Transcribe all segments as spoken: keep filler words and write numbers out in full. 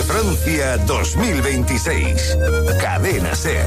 Francia dos mil veintiséis. Cadena SER.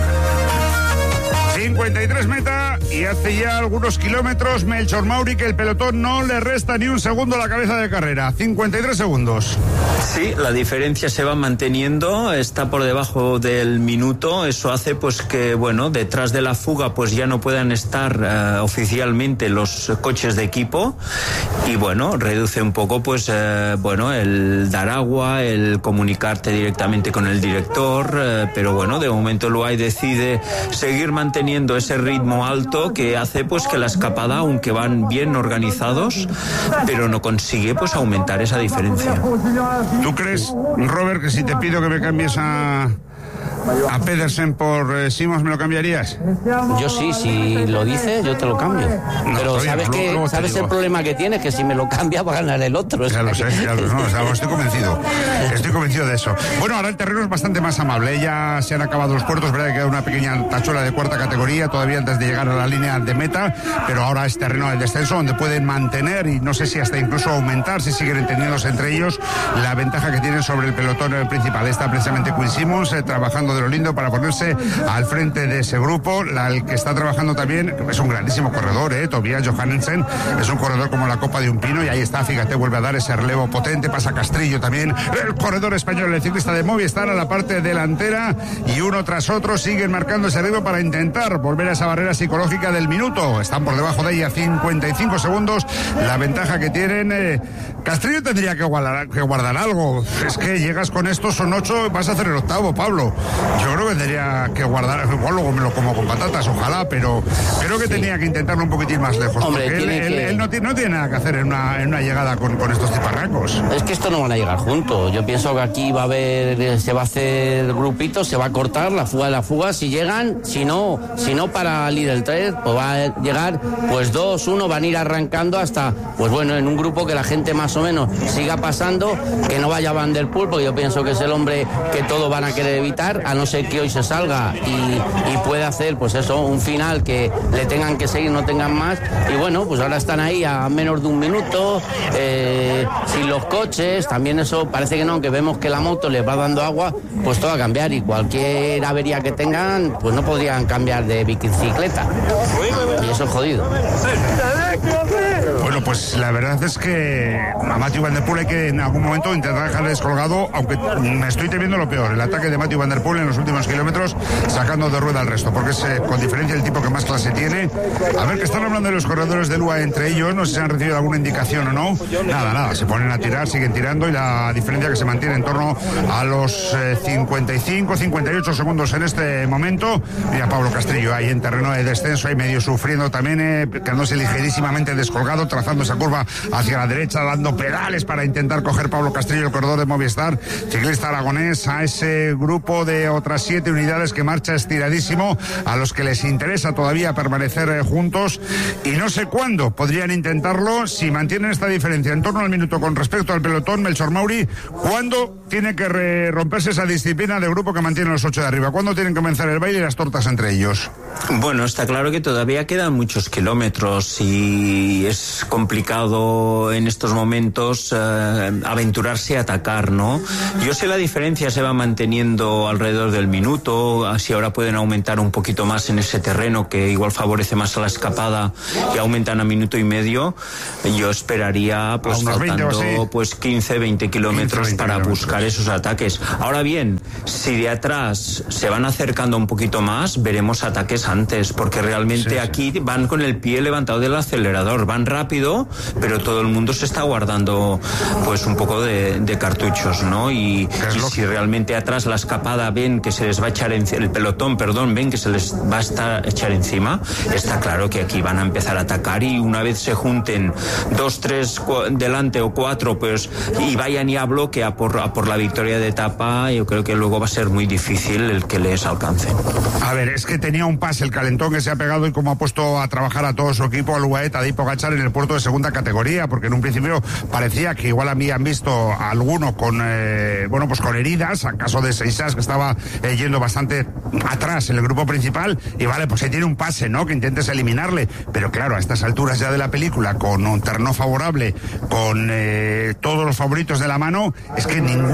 cincuenta y tres meta y hace ya algunos kilómetros Melchor Mauri, que el pelotón no le resta ni un segundo a la cabeza de carrera. cincuenta y tres segundos. Sí, la diferencia se va manteniendo, está por debajo del minuto. Eso hace pues que, bueno, detrás de la fuga pues ya no puedan estar uh, oficialmente los coches de equipo, y bueno, reduce un poco pues uh, bueno, el dar agua, el comunicarte directamente con el director, uh, pero bueno, de momento el U A E decide seguir manteniendo ese ritmo alto que hace pues que la escapada, aunque van bien organizados, pero no consigue pues aumentar esa diferencia. ¿Tú crees, Robert, que si te pido que me cambies a, a Pedersen por eh, Simons, me lo cambiarías? Yo sí, si lo dices, yo te lo cambio. No, pero sabes no, que luego sabes el problema que tienes, que si me lo cambia va a ganar el otro. Ya lo sé, ya lo sé, no, o sea, estoy convencido. Estoy convencido de eso. Bueno, ahora el terreno es bastante más amable. Ya se han acabado los puertos, verdad que queda una pequeña tachuela de cuarta categoría todavía antes de llegar a la línea de meta, pero ahora es terreno del descenso donde pueden mantener y no sé si hasta incluso aumentar, si siguen entendiéndose entre ellos, la ventaja que tienen sobre el pelotón principal. Está precisamente Quinn Simmons eh, trabajando de lo lindo para ponerse al frente de ese grupo. La, el que está trabajando también es un grandísimo corredor, eh, Tobias Johannesen, es un corredor como la copa de un pino, y ahí está, fíjate, vuelve a dar ese relevo potente, pasa Castrillo también, el corredor español, el ciclista de Movistar a la parte delantera, y uno tras otro siguen marcando ese ritmo para intentar volver a esa barrera psicológica del minuto. Están por debajo de ella, cincuenta y cinco segundos, la ventaja que tienen. eh, Castrillo tendría que guardar, que guardar algo, es que llegas con esto, son ocho, vas a hacer el octavo, Pablo. Yo creo que tendría que guardar, igual luego me lo como con patatas, ojalá, pero creo que sí. Tenía que intentarlo un poquitín más lejos. Hombre, porque él, que... él, él no, tiene, no tiene nada que hacer en una, en una llegada con, con estos tiparracos. Es que esto no van a llegar juntos. Yo pienso que aquí va a haber, se va a hacer grupitos, se va a cortar la fuga de la fuga. Si llegan, si no, si no para Lidl tres, pues va a llegar, pues dos, uno, van a ir arrancando hasta, pues bueno, en un grupo que la gente más o menos siga pasando, que no vaya Van der Poel, porque yo pienso que es el hombre que todos van a querer evitar, a no ser que hoy se salga y, y pueda hacer, pues eso, un final que le tengan que seguir, no tengan más. Y bueno, pues ahora están ahí a menos de un minuto, eh, sin los coches, también eso parece que no, aunque vemos que la moto les va dando agua, pues todo va a cambiar, y cualquier avería que tengan, pues no podrían cambiar de bicicleta, y eso es jodido. Bueno, pues la verdad es que a Mathieu Van der Poel hay que en algún momento intentar dejarle descolgado, aunque me estoy temiendo lo peor, el ataque de Mathieu Van der Poel en los últimos kilómetros, sacando de rueda al resto, porque es eh, con diferencia el tipo que más clase tiene. A ver, que están hablando de los corredores del U A E entre ellos, no sé si han recibido alguna indicación o no. Nada, nada, se ponen a tirar, siguen tirando, y la diferencia que se mantiene en torno a los eh, cincuenta y cinco, cincuenta y ocho segundos en este momento. Mira, Pablo Castrillo ahí en terreno de descenso, ahí medio sufriendo también, eh, quedándose ligerísimamente descolgado, trazando esa curva hacia la derecha, dando pedales para intentar coger Pablo Castrillo, el corredor de Movistar, ciclista aragonés, a ese grupo de otras siete unidades que marcha estiradísimo, a los que les interesa todavía permanecer eh, juntos, y no sé cuándo podrían intentarlo si mantienen esta diferencia en torno al minuto con respecto al pelotón. Melchor Mauri, ¿cuándo tiene que re- romperse esa disciplina de grupo que mantiene los ocho de arriba? ¿Cuándo tienen que comenzar el baile y las tortas entre ellos? Bueno, está claro que todavía quedan muchos kilómetros y es complicado en estos momentos eh, aventurarse a atacar, ¿no? Yo sé la diferencia se va manteniendo alrededor del minuto, así ahora pueden aumentar un poquito más en ese terreno que igual favorece más a la escapada, y aumentan a minuto y medio. Yo esperaría pues faltando pues quince, veinte kilómetros para buscar esos ataques. Ahora bien, si de atrás se van acercando un poquito más, veremos ataques antes, porque realmente sí, sí. aquí van con el pie levantado del acelerador, van rápido, pero todo el mundo se está guardando pues un poco de, de cartuchos, ¿no? Y, y si realmente atrás la escapada ven que se les va a echar en, el pelotón, perdón, ven que se les va a estar, echar encima, está claro que aquí van a empezar a atacar, y una vez se junten dos, tres cu- delante o cuatro, pues y vayan y a bloque a por, a por la victoria de etapa, yo creo que luego va a ser muy difícil el que les alcance. A ver, es que tenía un pase el calentón que se ha pegado, y como ha puesto a trabajar a todo su equipo, al U A E Tadej Pogačar en el puerto de segunda categoría, porque en un principio parecía que igual habían visto a alguno con eh, bueno pues con heridas, a caso de Seixas, que estaba eh, yendo bastante atrás en el grupo principal, y vale, pues ahí tiene un pase, ¿no?, que intentes eliminarle, pero claro, a estas alturas ya de la película, con un terreno favorable, con eh, todos los favoritos de la mano, es que ninguno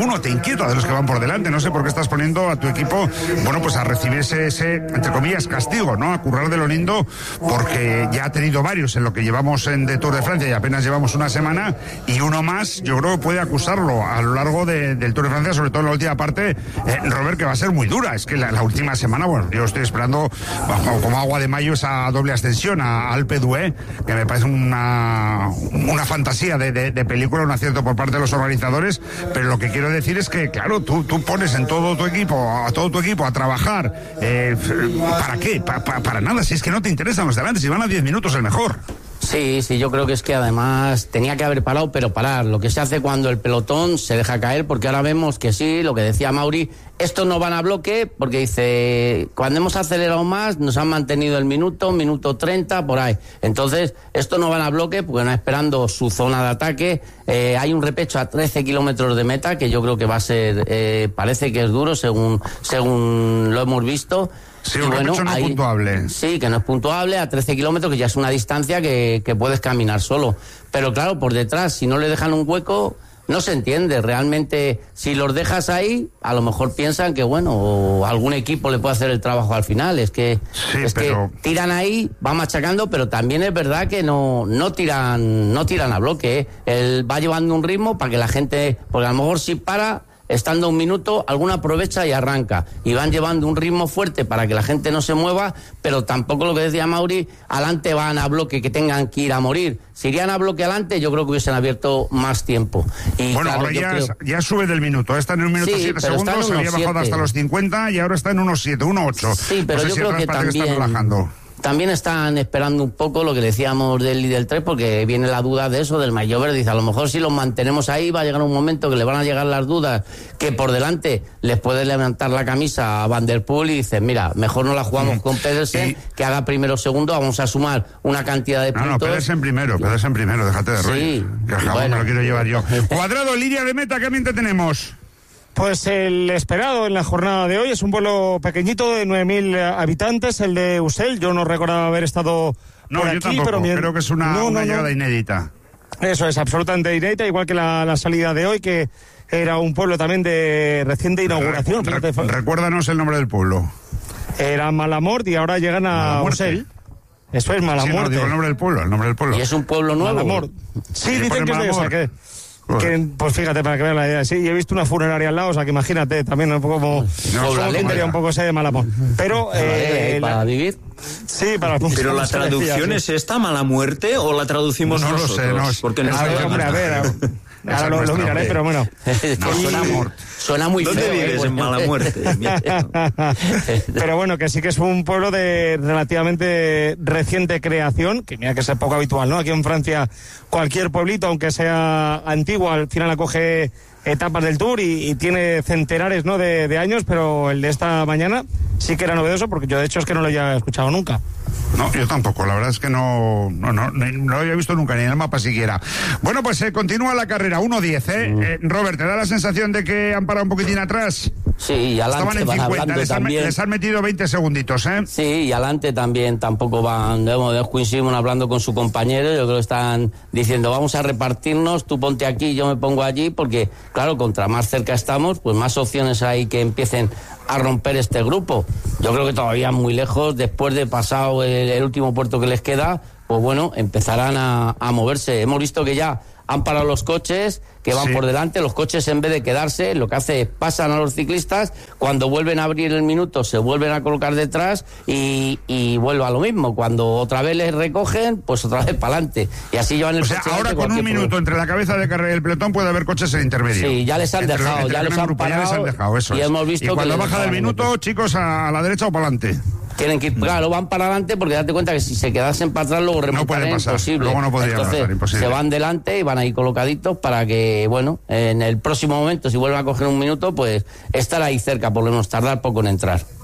uno te inquieta de los que van por delante. No sé por qué estás poniendo a tu equipo, bueno, pues a recibir ese, ese entre comillas, castigo, ¿no? A currar de lo lindo, porque ya ha tenido varios en lo que llevamos en de Tour de Francia y apenas llevamos una semana, y uno más, yo creo que puede acusarlo a lo largo de, del Tour de Francia, sobre todo en la última parte, eh, Robert, que va a ser muy dura. Es que la, la última semana, bueno, yo estoy esperando bajo, como agua de mayo esa doble ascensión a Alpe d'Huez, que me parece una, una fantasía de, de, de película, un acierto por parte de los organizadores, pero lo que quiero decir es que, claro, tú, tú pones en todo tu equipo, a todo tu equipo a trabajar, eh, ¿para qué? Pa, pa, para nada, si es que no te interesan los de adelante, si van a diez minutos el mejor. Sí, sí, yo creo que es que además tenía que haber parado, pero parar. Lo que se hace cuando el pelotón se deja caer, porque ahora vemos que sí, lo que decía Mauri, estos no van a bloque, porque dice, cuando hemos acelerado más, nos han mantenido el minuto, minuto treinta, por ahí. Entonces, estos no van a bloque, porque van esperando su zona de ataque. Eh, hay un repecho a trece kilómetros de meta, que yo creo que va a ser, eh, parece que es duro, según, según lo hemos visto. Sí, un bueno, repecho no ahí, puntuable. Sí, que no es puntuable, a trece kilómetros, que ya es una distancia que, que puedes caminar solo. Pero claro, por detrás, si no le dejan un hueco, no se entiende. Realmente, si los dejas ahí, a lo mejor piensan que, bueno, algún equipo le puede hacer el trabajo al final. Es que, sí, es pero... que tiran ahí, van machacando, pero también es verdad que no, no tiran, no tiran a bloque, ¿eh? Él va llevando un ritmo para que la gente, porque a lo mejor si para... estando un minuto, alguna aprovecha y arranca. Y van llevando un ritmo fuerte para que la gente no se mueva, pero tampoco lo que decía Mauri, adelante van a bloque, que tengan que ir a morir. Si irían a bloque adelante, yo creo que hubiesen abierto más tiempo. Y bueno, claro, ahora ya, creo... ya sube del minuto. Está en un minuto sí, siete segundos, se había bajado hasta los cincuenta y ahora está en unos siete, uno ocho. Sí, pero no sé yo si creo que también... que están relajando. También están esperando un poco lo que decíamos del y del tres, porque viene la duda de eso, del Maillot. Dice, a lo mejor si los mantenemos ahí va a llegar un momento que le van a llegar las dudas, que por delante les puede levantar la camisa a Van der Poel y dicen, mira, mejor no la jugamos mm. con Pedersen, y... que haga primero o segundo, vamos a sumar una cantidad de puntos. No, no, Pedersen primero, Pedersen primero, déjate de rollo. Sí, que al jabón bueno. me lo quiero llevar yo. Cuadrado, línea de meta, ¿qué ambiente tenemos? Pues el esperado en la jornada de hoy es un pueblo pequeñito de nueve mil habitantes, el de Usel. Yo no recordaba haber estado no, por yo aquí, tampoco. pero mi... creo que es una, no, una no, llegada no. inédita. Eso es, absolutamente inédita, igual que la, la salida de hoy, que era un pueblo también de reciente inauguración. Re, re, recuérdanos el nombre del pueblo. Era Malamort y ahora llegan a Usel. Eso es Malamort. Sí, no, digo el nombre del pueblo, el nombre del pueblo. ¿Y es un pueblo nuevo? Malamort. Sí, sí, dicen que es de esa, que... Que, pues fíjate, para que vean la idea. Sí, y he visto una funeraria al lado, o sea que imagínate, también un poco como... No, como tontería, un poco ese de Malamort. Pero... Eh, ¿Para la... vivir? Sí, para... Pero la traducción es esta, mala muerte, o la traducimos no nosotros. Lo sé, no, porque no a ver, hombre, a ver... A... Ahora lo, lo miraré, pero bueno. No, suena, suena muy ¿Dónde feo. ¿Dónde vives? ¿eh? En mala muerte. Pero bueno, que sí que es un pueblo de relativamente reciente creación, que mira que es poco habitual, ¿no? Aquí en Francia, cualquier pueblito, aunque sea antiguo, al final acoge etapas del Tour y, y tiene centenares, ¿no? de, de años, pero el de esta mañana sí que era novedoso, porque yo de hecho es que no lo había escuchado nunca. No, yo tampoco, la verdad es que no no, no, no lo había visto nunca, ni en el mapa siquiera. Bueno, pues eh, continúa la carrera, uno diez, ¿eh? Mm. eh Robert, ¿te da la sensación de que han parado un poquitín atrás? Sí, y adelante van hablando les han, también. Les han metido veinte segunditos, ¿eh? Sí, y adelante también tampoco van, Quinn Simmons hablando con su compañero, yo creo que están diciendo, vamos a repartirnos, tú ponte aquí, yo me pongo allí, porque, claro, contra más cerca estamos, pues más opciones hay que empiecen a romper este grupo. Yo creo que todavía muy lejos, después de pasado el, el último puerto que les queda, pues bueno, empezarán a, a moverse. Hemos visto que ya han parado los coches que van sí. por delante, los coches en vez de quedarse, lo que hace es pasan a los ciclistas, cuando vuelven a abrir el minuto se vuelven a colocar detrás y, y vuelve a lo mismo, cuando otra vez les recogen, pues otra vez para adelante, y así llevan el o sea, coche ahora con un minuto problema. Entre la cabeza de carrera y el pelotón puede haber coches en intermedio. Sí, ya les han entre, dejado, entre ya les han grupo, parado, ya les han dejado, eso y es. hemos visto y cuando que baja del minuto, chicos, a, a la derecha o para adelante. Tienen que ir, claro, van para adelante porque date cuenta que si se quedasen para atrás luego remontarían, no imposible. Luego no podría Entonces, pasar, imposible. Se van delante y van ahí colocaditos para que, bueno, en el próximo momento, si vuelven a coger un minuto, pues estar ahí cerca, por lo menos tardar poco en entrar.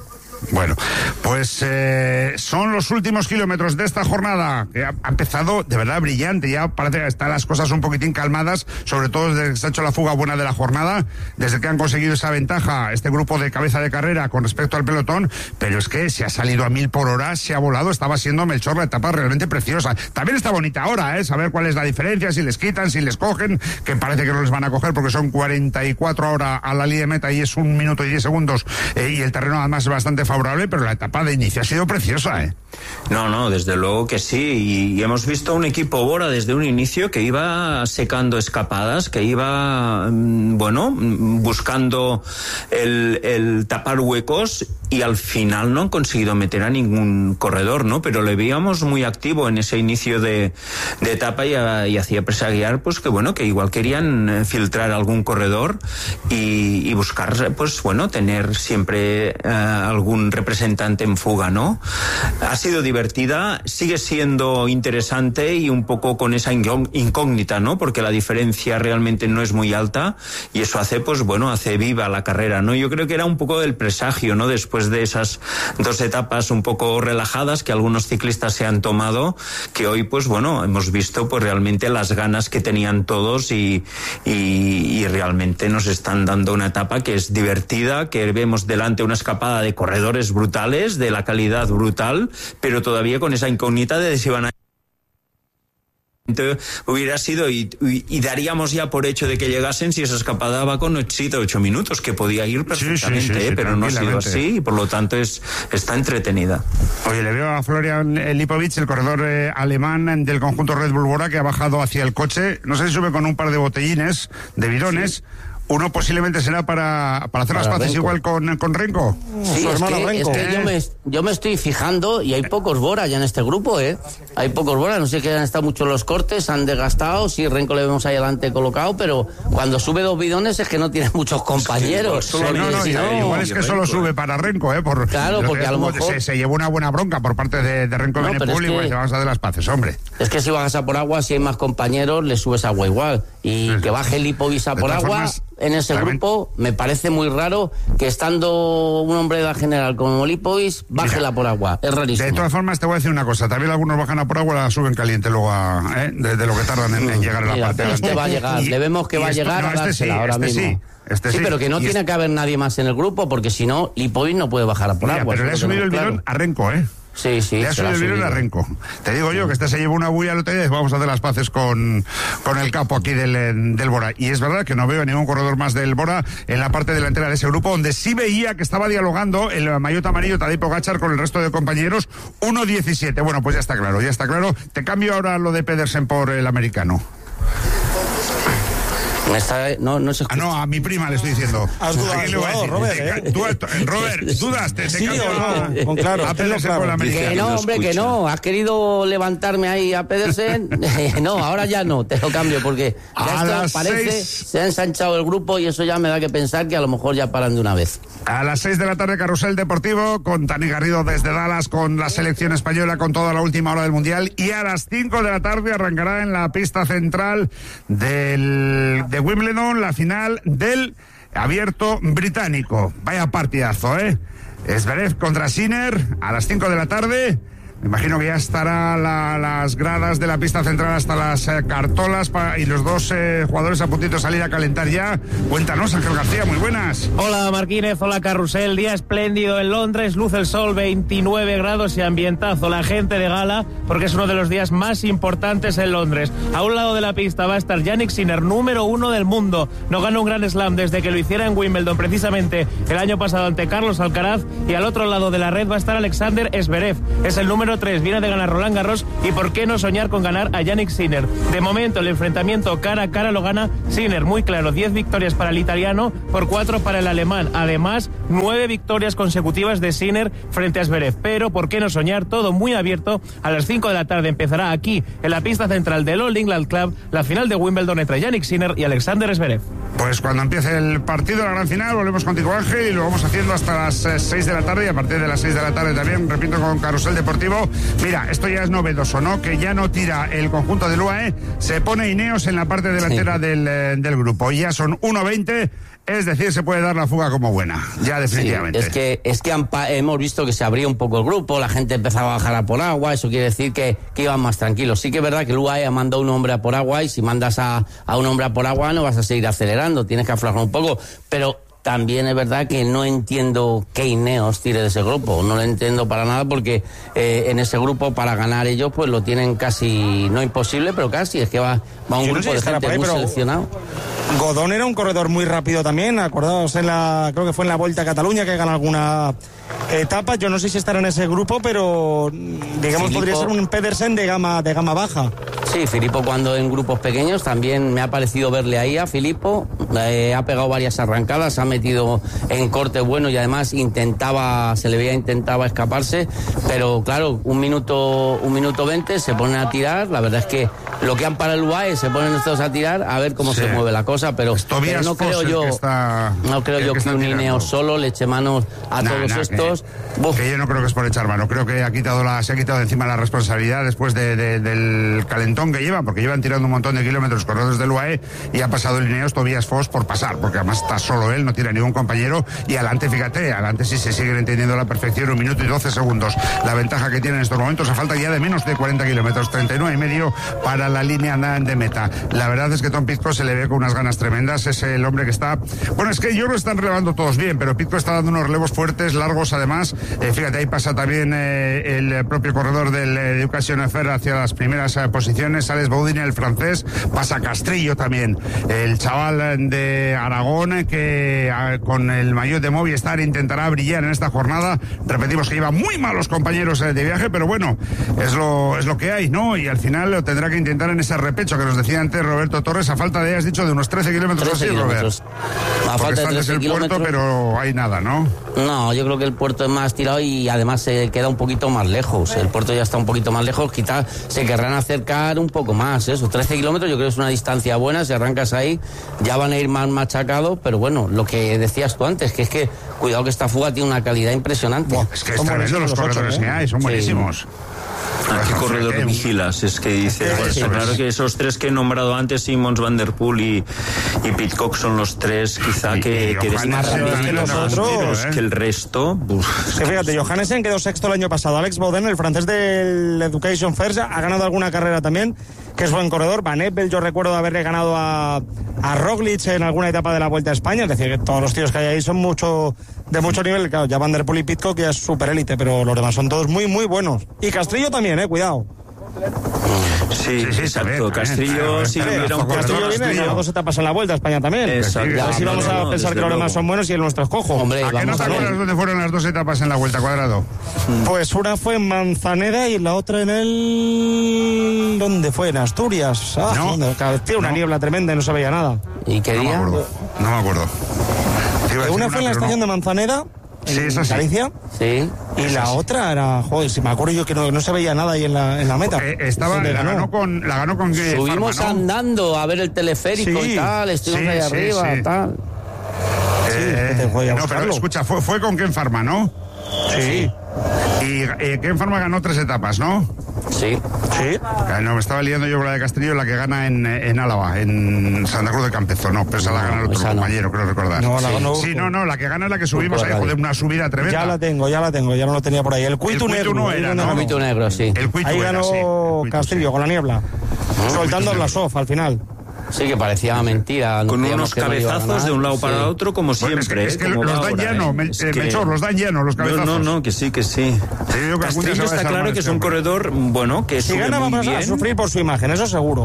Bueno, pues eh, son los últimos kilómetros de esta jornada, que ha, ha empezado de verdad brillante, ya parece que están las cosas un poquitín calmadas, sobre todo desde que se ha hecho la fuga buena de la jornada, desde que han conseguido esa ventaja este grupo de cabeza de carrera con respecto al pelotón, pero es que se ha salido a mil por hora, se ha volado, estaba siendo Melchor la etapa realmente preciosa. También está bonita ahora, ¿eh? Saber cuál es la diferencia, si les quitan, si les cogen, que parece que no les van a coger porque son cuarenta y cuatro ahora a la línea de meta y es un minuto y diez segundos, eh, y el terreno además es bastante favorable, pero la etapa de inicio ha sido preciosa, ¿eh? No, no, desde luego que sí, y, y hemos visto un equipo Bora desde un inicio que iba secando escapadas, que iba, bueno, buscando el, el tapar huecos, y al final no han conseguido meter a ningún corredor, ¿no? Pero le veíamos muy activo en ese inicio de, de etapa y, a, y hacía presagiar, pues que bueno, que igual querían filtrar algún corredor y, y buscar, pues bueno, tener siempre eh, algún representante en fuga, ¿no? Ha sido divertida, sigue siendo interesante y un poco con esa incógnita, ¿no? Porque la diferencia realmente no es muy alta y eso hace, pues bueno, hace viva la carrera, ¿no? Yo creo que era un poco del presagio, ¿no? Después de esas dos etapas un poco relajadas que algunos ciclistas se han tomado, que hoy, pues bueno, hemos visto pues realmente las ganas que tenían todos y, y, y realmente nos están dando una etapa que es divertida, que vemos delante una escapada de corredores brutales, de la calidad brutal, pero todavía con esa incógnita de si van a... hubiera sido y, y, y daríamos ya por hecho de que llegasen si esa escapada va con siete o ocho minutos, que podía ir perfectamente, sí, sí, sí, sí, pero no ha sido así y por lo tanto es está entretenida. Oye, le veo a Florian Lipovic, el corredor eh, alemán del conjunto Red Bull Bora, que ha bajado hacia el coche, no sé si sube con un par de botellines, de bidones. Sí. Uno posiblemente será para, para hacer para las paces Renko. Igual con, con Renko. Sí, es que, Renko. es que yo, me, yo me estoy fijando y hay pocos Bora ya en este grupo, ¿eh? Hay pocos Bora, no sé que han estado muchos los cortes, han desgastado, sí, Renko le vemos ahí adelante colocado, pero cuando sube dos bidones es que no tiene muchos compañeros. Sí, no, no, sí, no, igual es que solo sube para Renko, ¿eh? Por, claro, porque a lo mejor... Se, se llevó una buena bronca por parte de, de Renko no, Benepul y es que, se vamos a hacer las paces, hombre. Es que si bajas a por agua, si hay más compañeros, le subes agua igual. Y sí, que baje Lipovic a por agua... Formas, en ese también. Grupo me parece muy raro que estando un hombre de la general como Lipovic bájela por agua, es rarísimo. De todas formas te voy a decir una cosa, también algunos bajan a por agua, la suben caliente luego a, ¿eh? de, de lo que tardan en, en llegar a la Mira, parte pero este va a llegar, y, le vemos que va a llegar no, a dársela este sí, ahora este mismo. Sí. Este sí, sí, pero que no tiene este... que haber nadie más en el grupo porque si no Lipovic no puede bajar a por Mira, agua. Pero le ha subido el bidón claro. a Renko, ¿eh? Sí, sí. Le ha subido el bidón a Renko. Te digo yo que este se llevó una bulla al otro día y vamos a hacer las paces con, con el capo aquí del, del Bora. Y es verdad que no veo ningún corredor más del Bora en la parte delantera de ese grupo, donde sí veía que estaba dialogando el maillot amarillo Tadej Pogačar con el resto de compañeros. uno diecisiete. Bueno, pues ya está claro, ya está claro. Te cambio ahora lo de Pedersen por el americano. Me está, no, no se ah, no, a mi prima le estoy diciendo. Has dudado, Robert, ¿eh? Tú, Robert, dudas, te, te sí, cambio no, con claro, a Pedersen claro. por el americano. Que no, hombre, que no. Has querido levantarme ahí a Pedersen. No, ahora ya no, te lo cambio porque ya esto parece, seis... se ha ensanchado el grupo y eso ya me da que pensar que a lo mejor ya paran de una vez. A las seis de la tarde, Carrusel Deportivo, con Tani Garrido desde Dallas, con la selección española, con toda la última hora del Mundial. Y a las cinco de la tarde arrancará en la pista central del, de Wimbledon la final del Abierto Británico. Vaya partidazo, ¿eh? Zverev contra Sinner a las cinco de la tarde. Me imagino que ya estará la, las gradas de la pista central hasta las eh, cartolas pa, y los dos eh, jugadores a puntito de salir a calentar ya. Cuéntanos, Ángel García, muy buenas. Hola Marquínez, hola Carrusel. Día espléndido en Londres, luce el sol, veintinueve grados y ambientazo. La gente de gala porque es uno de los días más importantes en Londres. A un lado de la pista va a estar Jannik Sinner, número uno del mundo. No gana un Grand Slam desde que lo hiciera en Wimbledon, precisamente el año pasado ante Carlos Alcaraz. Y al otro lado de la red va a estar Alexander Zverev. Es el número tres, viene de ganar Roland Garros y por qué no soñar con ganar a Jannik Sinner. De momento el enfrentamiento cara a cara lo gana Sinner, muy claro, diez victorias para el italiano por cuatro para el alemán, además nueve victorias consecutivas de Sinner frente a Zverev, pero por qué no soñar, todo muy abierto. A las cinco de la tarde empezará aquí en la pista central del Old England Club la final de Wimbledon entre Jannik Sinner y Alexander Zverev. Pues cuando empiece el partido, la gran final, volvemos contigo Ángel y lo vamos haciendo hasta las seis de la tarde y a partir de las seis de la tarde también, repito, con Carrusel Deportivo. Mira, esto ya es novedoso, ¿no? Que ya no tira el conjunto del U A E, se pone Ineos en la parte delantera sí. del, del grupo. Ya son uno veinte Es decir, se puede dar la fuga como buena, ya definitivamente. Sí, es que, es que han, hemos visto que se abría un poco el grupo, la gente empezaba a bajar a por agua, eso quiere decir que, que iban más tranquilos. Sí que es verdad que el U A E ha mandado un hombre a por agua y si mandas a, a un hombre a por agua no vas a seguir acelerando, tienes que aflojar un poco, pero también es verdad que no entiendo qué Ineos tire de ese grupo, no lo entiendo para nada porque eh, en ese grupo para ganar ellos pues lo tienen casi, no imposible, pero casi, es que va, va un Yo no grupo sé de si estará gente por ahí, muy pero seleccionado. Godón era un corredor muy rápido también, acordaos en la, creo que fue en la Vuelta a Cataluña que gana alguna etapa, yo no sé si estará en ese grupo, pero digamos Filippo, podría ser un Pedersen de gama, de gama baja. Sí, Filippo cuando en grupos pequeños también me ha parecido verle ahí a Filippo, eh, ha pegado varias arrancadas, ha metido en corte bueno y además intentaba, se le veía intentaba escaparse, pero claro, un minuto, un minuto veinte se ponen a tirar, la verdad es que lo que han para el U A E se ponen estos a tirar a ver cómo Sí. se mueve la cosa, pero, pero no Foss, creo yo, que está, no creo yo que, que un Ineos solo le eche manos a nah, todos nah, estos. Que, que yo no creo que es por echar mano, creo que ha quitado la, se ha quitado de encima la responsabilidad después de, de, del calentón que llevan, porque llevan tirando un montón de kilómetros corredores del U A E y ha pasado el Ineos Tobias Foss por pasar, porque además está solo él, no tiene ningún compañero y adelante, fíjate, adelante sí se siguen entendiendo a la perfección, un minuto y doce segundos la ventaja que tiene en estos momentos, a falta ya de menos de cuarenta kilómetros, treinta y nueve y medio para la línea de meta. La verdad es que Tom Pidcock se le ve con unas ganas tremendas, es el hombre que está, bueno, es que yo lo están relevando todos bien, pero Pidcock está dando unos relevos fuertes, largos además, eh, fíjate, ahí pasa también eh, el propio corredor del eh, Education Affair hacia las primeras eh, posiciones, Alex Baudin, el francés, pasa Castrillo también, el chaval de Aragón eh, que eh, con el maillot de Movistar intentará brillar en esta jornada, repetimos que lleva muy malos compañeros eh, de viaje, pero bueno, es lo, es lo que hay, ¿no? Y al final lo tendrá que intentar en ese repecho que nos decía antes Roberto Torres, a falta de, has dicho, de unos trece kilómetros así, Robert. A falta de trece el kilómetros. Puerto, pero hay nada, ¿no? No, yo creo que el puerto es más tirado y además se queda un poquito más lejos. El puerto ya está un poquito más lejos, quizás se querrán acercar un poco más. Esos trece kilómetros yo creo que es una distancia buena, si arrancas ahí ya van a ir más machacados, pero bueno, lo que decías tú antes, que es que cuidado que esta fuga tiene una calidad impresionante. Buah, es que es tremendo los corredores que hay, son buenísimos. Sí. ¿A qué corredor que, vigilas? Es que dices, pues, sí, claro sí. que esos tres que he nombrado antes, Simmons, Van Der Poel y, y Pidcock, son los tres quizá que, y que destacan Johannessen, más, los otros, ¿eh? que el resto. Uf, Que fíjate, Johannessen quedó sexto el año pasado. Alex Baudin, el francés del Education First, ha ganado alguna carrera también, que es buen corredor. Van Eppel, yo recuerdo haberle ganado a, a Roglic en alguna etapa de la Vuelta a España. Es decir, que todos los tíos que hay ahí son mucho de mucho nivel. Claro, ya Van Der Poel y Pidcock ya es super élite, pero los demás son todos muy, muy buenos. Y Castrillo también, eh, cuidado. Sí, Sí, sí, exacto. también, Castrillo, también. si También, hubiera un tampoco Castrillo corredor viene, Castrillo. lleva dos etapas en la Vuelta a España también. Exacto. Así vamos a No, no, pensar desde que los demás luego. son buenos y el nuestro es cojo. Hombre, ¿A qué no vamos te a ver. acuerdas dónde fueron las dos etapas en la Vuelta Cuadrado? Pues una fue en Manzaneda y la otra en el... ¿Dónde fue? En Asturias. Ah, No. ¿dónde? Tiene una No. niebla tremenda y no se veía nada. ¿Y qué No me día? acuerdo, no me acuerdo. Te iba a decir Una fue en la pero estación no. de Manzaneda, Sí, en esa sí. Galicia, Sí. y la otra era, joder, si me acuerdo yo que no, no se veía nada ahí en la, en la meta. Eh, estaba, ¿Dónde la ganó con, la ganó con eh, Subimos Pharma, ¿no? andando a ver el teleférico Sí. y tal, estuvimos Sí, ahí sí, arriba, sí. tal. Eh, te voy a no, pero buscarlo. escucha, fue, fue con Ken Pharma, ¿no? Sí, Y eh, Ken Pharma ganó tres etapas, ¿no? Sí. sí. Ah, No, me estaba liando yo con la de Castillo, la que gana en, en Álava, en Santa Cruz de Campezo. No, pero esa la gana el otro esa no. compañero, creo recordar. No, la sí. ganó- Sí, no, no, la que gana es la que subimos Urco ahí, Radio. joder, una subida tremenda. Ya la tengo, ya la tengo, ya no lo tenía por ahí. El Cuitu El Cuitu Negro. no ahí era, donde ¿no? ganó. Cuito negro, sí. El Cuitu Ahí era, ganó sí, el Cuitu, Castillo sí. con la niebla, soltando Cuitu la negro. soft al final. Sí, que parecía mentira. no Con creíamos unos que no iba a cabezazos ganar. de un lado para Sí. otro, como Bueno, es siempre. que, es que ¿eh? Como los va dan ahora, llano, ¿eh? Mel- Es eh, que- Melchor, los dan llano, los No, cabezazos. no, no, que sí, que sí. Sí, yo creo que algún día Castillo se va a está desarmar claro que este es un hombre. corredor, bueno, que Si sube gana muy vamos a bien, sufrir por su imagen, eso seguro.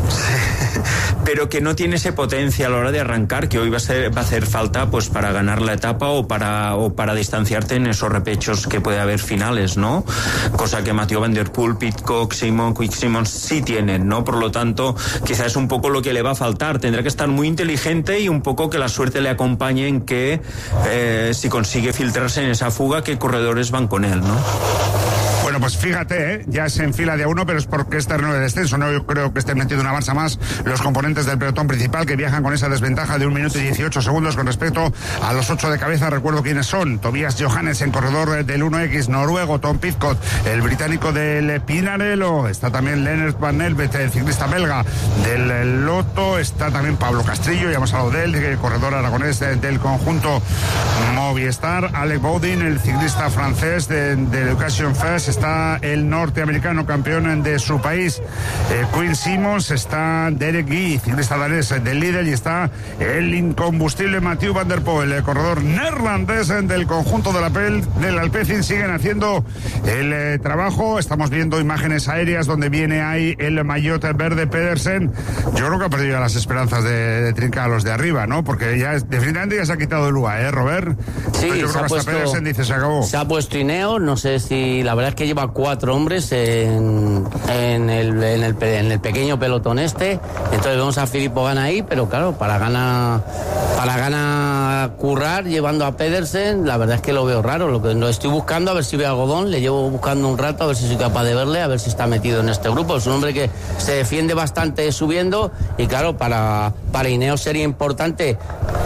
pero que no tiene ese potencia a la hora de arrancar, que hoy va a, ser, va a hacer falta pues para ganar la etapa o para o para distanciarte en esos repechos que puede haber finales, ¿no? Cosa que Mathieu Van Der Poel, Pidcock, Simon, Quick Simons sí tienen, ¿no? Por lo tanto, quizás es un poco lo que le va a faltar. Tendrá que estar muy inteligente y un poco que la suerte le acompañe en que eh, si consigue filtrarse en esa fuga, qué corredores van con él, ¿no? Bueno, Bueno, pues fíjate, ¿eh? Ya se enfila de a uno, pero es porque es terreno de descenso. No yo creo que estén metiendo una marcha más los componentes del pelotón principal, que viajan con esa desventaja de un minuto y dieciocho segundos con respecto a los ocho de cabeza. Recuerdo quiénes son: Tobias Johannessen, corredor del uno equis noruego; Tom Pidcock, el británico del Pinarello; está también Lennart Van Elbet, el ciclista belga del Lotto; está también Pablo Castrillo, ya hemos hablado de él, el corredor aragonés del conjunto Movistar; Alec Boudin, el ciclista francés de, de Education First; está el norteamericano campeón de su país, eh, Quinn Simmons; está Derek Guy, ciclista danés del Lidl; y está el incombustible Mathieu van der Poel, el corredor neerlandés del conjunto de la Pel, del Alpecin. Siguen haciendo el eh, trabajo. Estamos viendo imágenes aéreas donde viene ahí el maillot verde Pedersen. Yo creo que ha perdido ya las esperanzas de, de trincar a los de arriba, ¿no? Porque ya definitivamente ya se ha quitado el U A E, ¿eh, Robert? Sí, yo creo se ha que puesto, Pedersen dice se acabó. Se ha puesto Ineos, no sé si la verdad es que lleva cuatro hombres en, en, el, en, el, en el pequeño pelotón este. Entonces vemos a Filippo Ganna ahí, pero claro, para Ganna para Ganna currar llevando a Pedersen, la verdad es que lo veo raro. Lo que lo estoy buscando, a ver si veo algodón, le llevo buscando un rato, a ver si soy capaz de verle, a ver si está metido en este grupo. Es un hombre que se defiende bastante subiendo, y claro, para, para Ineos sería importante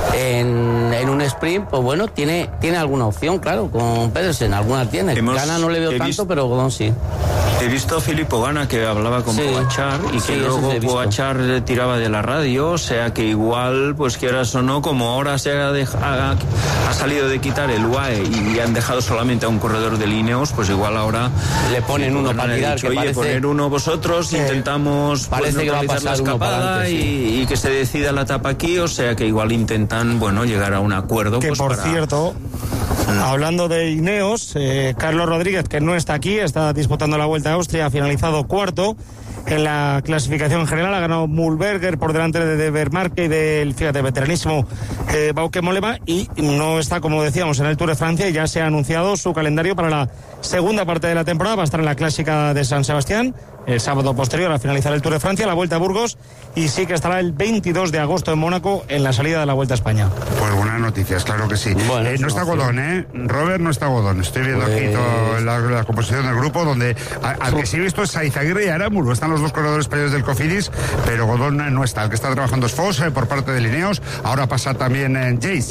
en, en un sprint, pues bueno, tiene, tiene alguna opción, claro, con Pedersen, alguna tiene. Hemos, Ganna no le veo tanto, visto, pero algodón sí. He visto a Filippo Ganna que hablaba con sí, Pogačar y que sí, luego Pogačar tiraba de la radio, o sea que igual, pues quieras o no, como ahora se ha, dej- ha, ha salido de quitar el U A E y han dejado solamente a un corredor de Ineos, pues igual ahora le ponen uno para tirar, dicho, que oye, parece, poner uno vosotros, eh, intentamos parece pues, que va a pasar la escapada adelante, y, sí. y que se decida la etapa aquí, o sea que igual intentan, bueno, llegar a un acuerdo. Que pues, por para... cierto, hablando de Ineos, eh, Carlos Rodríguez, que no está aquí, está disputando la Vuelta a Austria, ha finalizado cuarto en la clasificación general, ha ganado Mühlberger por delante de, de Vermarque y del, fíjate, veteranísimo eh, Bauke Mollema, y no está, como decíamos, en el Tour de Francia, y ya se ha anunciado su calendario para la segunda parte de la temporada. Va a estar en la Clásica de San Sebastián el sábado posterior a finalizar el Tour de Francia, la Vuelta a Burgos, y sí que estará el veintidós de agosto en Mónaco en la salida de la Vuelta a España. Pues buenas noticias, claro que sí. Bueno, eh, no está Godón, ¿eh? Robert no está Godón. Estoy viendo pues... aquí toda la, la composición del grupo, donde a, al que sí he visto es a Izaguirre y Aramuro. Están los dos corredores españoles del Cofidis, pero Godón no está. El que está trabajando es Foss eh, por parte de Ineos. Ahora pasa también eh, Jace.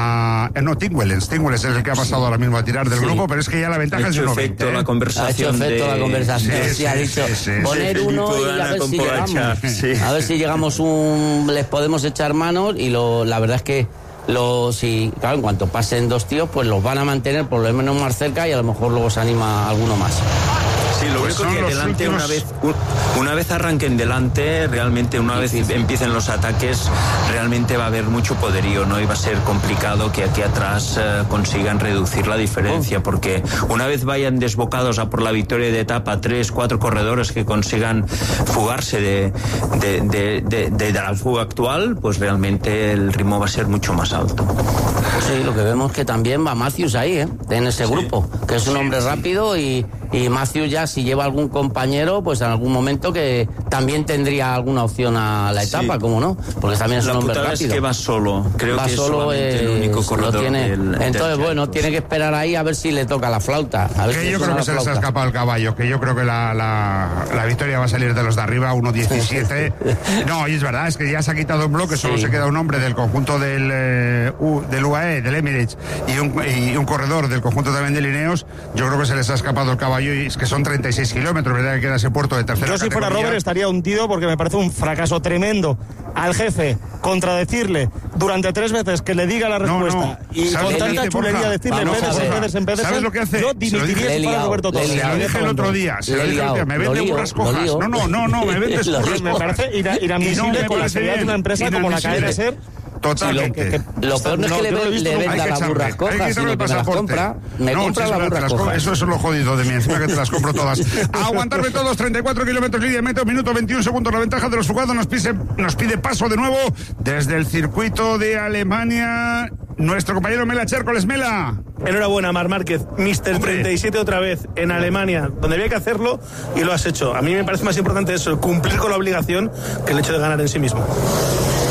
A, eh, no, Tingwellens. Tingwellens es el que ha pasado sí. ahora mismo a tirar del sí. grupo, pero es que ya la ventaja es de uno veinte. ¿eh? La conversación ha hecho efecto de... la conversación. Sí, sí, sí, ha dicho sí, sí, poner sí, uno sí, y a ver si llegamos. Sí. A ver si llegamos un... les podemos echar manos, y lo, la verdad es que los, si, claro, en cuanto pasen dos tíos, pues los van a mantener por lo menos más cerca, y a lo mejor luego se anima alguno más. Sí, lo único que delante, últimos... una vez una vez arranquen delante, realmente una vez sí, sí. empiecen los ataques, realmente va a haber mucho poderío, ¿no? Y va a ser complicado que aquí atrás uh, consigan reducir la diferencia, oh. porque una vez vayan desbocados a por la victoria de etapa, tres, cuatro corredores que consigan fugarse de, de, de, de, de, de la fuga actual, pues realmente el ritmo va a ser mucho más alto. Sí, lo que vemos que también va Matthews ahí, ¿eh? En ese sí. grupo, que es un hombre sí, sí. rápido, y, y Matthews ya, si lleva algún compañero, pues en algún momento que también tendría alguna opción a la etapa, sí. como no, porque también es un hombre rápido. Es que va solo, creo va que solo, es solamente eh, el único corredor tiene, del, entonces del bueno, tiene que esperar ahí a ver si le toca la flauta. A ver que si yo creo que se les ha escapado el caballo, que yo creo que la, la, la victoria va a salir de los de arriba, uno diecisiete. No, y es verdad, es que ya se ha quitado un bloque, solo sí. se queda un hombre del conjunto del, eh, U, del U A E, del Emirates, y un, y un corredor del conjunto también de Ineos. Yo creo que se les ha escapado el caballo, y es que son treinta y seis kilómetros, ¿verdad? Que queda ese puerto de tercera Yo si categoría. fuera Robert estaría hundido, porque me parece un fracaso tremendo al jefe contradecirle durante tres veces que le diga la respuesta, no, no. y con tanta chulería decirle Pedersen, Pedersen, Pedersen. ¿Sabes lo que hace? Yo dimitiría si fuera Roberto Torres. Se lo dije el otro día, se lo dije el otro día, me vende burras cojas. No, no, no, no, me vende burras. Me parece inadmisible con la seriedad de una empresa como la que ha de ser. Totalmente. Sí, lo, que, lo peor no es que le, le, le venda las burras cojas, sino que me las compra, me no, compra las burras cojas. Eso es lo jodido de mí, encima que te las compro todas. A aguantarme todos, treinta y cuatro kilómetros líder meta, minuto veintiún segundos. La ventaja de los fugados nos pide, nos pide paso de nuevo desde el circuito de Alemania. Nuestro compañero Mela Chércoles. Mela. Enhorabuena, Marc Márquez, míster treinta y siete otra vez en Alemania, donde había que hacerlo y lo has hecho. A mí me parece más importante eso, el cumplir con la obligación, que el hecho de ganar en sí mismo.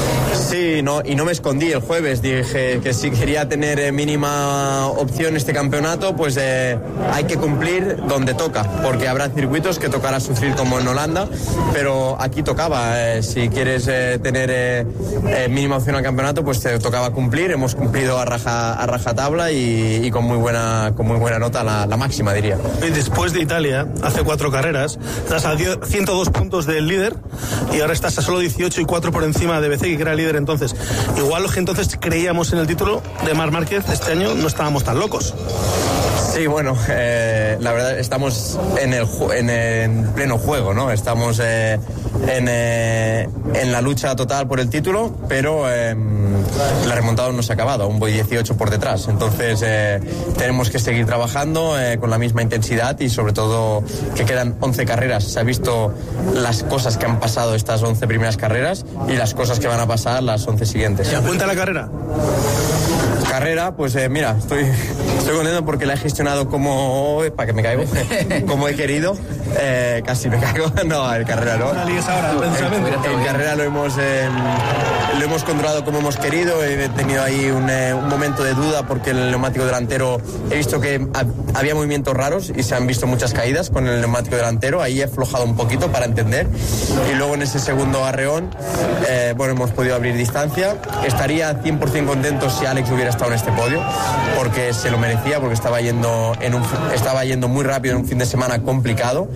Sí, no, y no me escondí el jueves, dije que si quería tener eh, mínima opción este campeonato, pues eh, hay que cumplir donde toca, porque habrá circuitos que tocará sufrir como en Holanda, pero aquí tocaba, eh, si quieres eh, tener eh, eh, mínima opción al campeonato, pues te tocaba cumplir, hemos cumplido a raja, a rajatabla y, y con muy buena con muy buena nota, la, la máxima diría. Después de Italia, hace cuatro carreras, estás a ciento dos puntos del líder y ahora estás a solo dieciocho y cuatro por encima de Bezzecchi, que era líder entonces. Igual los que entonces creíamos en el título de Marc Márquez este año no estábamos tan locos. Sí, bueno, eh, la verdad estamos en el en, en pleno juego, ¿no? Estamos eh, en, eh, en la lucha total por el título, pero eh, la remontada no se ha acabado, aún voy dieciocho por detrás. Entonces eh, tenemos que seguir trabajando eh, con la misma intensidad y sobre todo que quedan once carreras. Se ha visto las cosas que han pasado estas once primeras carreras y las cosas que van a pasar las once siguientes. ¿Se apunta la carrera? Carrera, pues eh, mira, estoy, estoy contento porque la he gestionado como, para que me caigo, como he querido, eh, casi me caigo, no, el carrera no. El, el carrera lo hemos, eh, lo hemos controlado como hemos querido, he tenido ahí un, eh, un momento de duda porque el neumático delantero, he visto que ha, había movimientos raros y se han visto muchas caídas con el neumático delantero, ahí he aflojado un poquito para entender y luego en ese segundo arreón, eh, bueno, hemos podido abrir distancia, estaría cien por ciento contento si Alex hubiera estado en este podio porque se lo merecía, porque estaba yendo en un estaba yendo muy rápido en un fin de semana complicado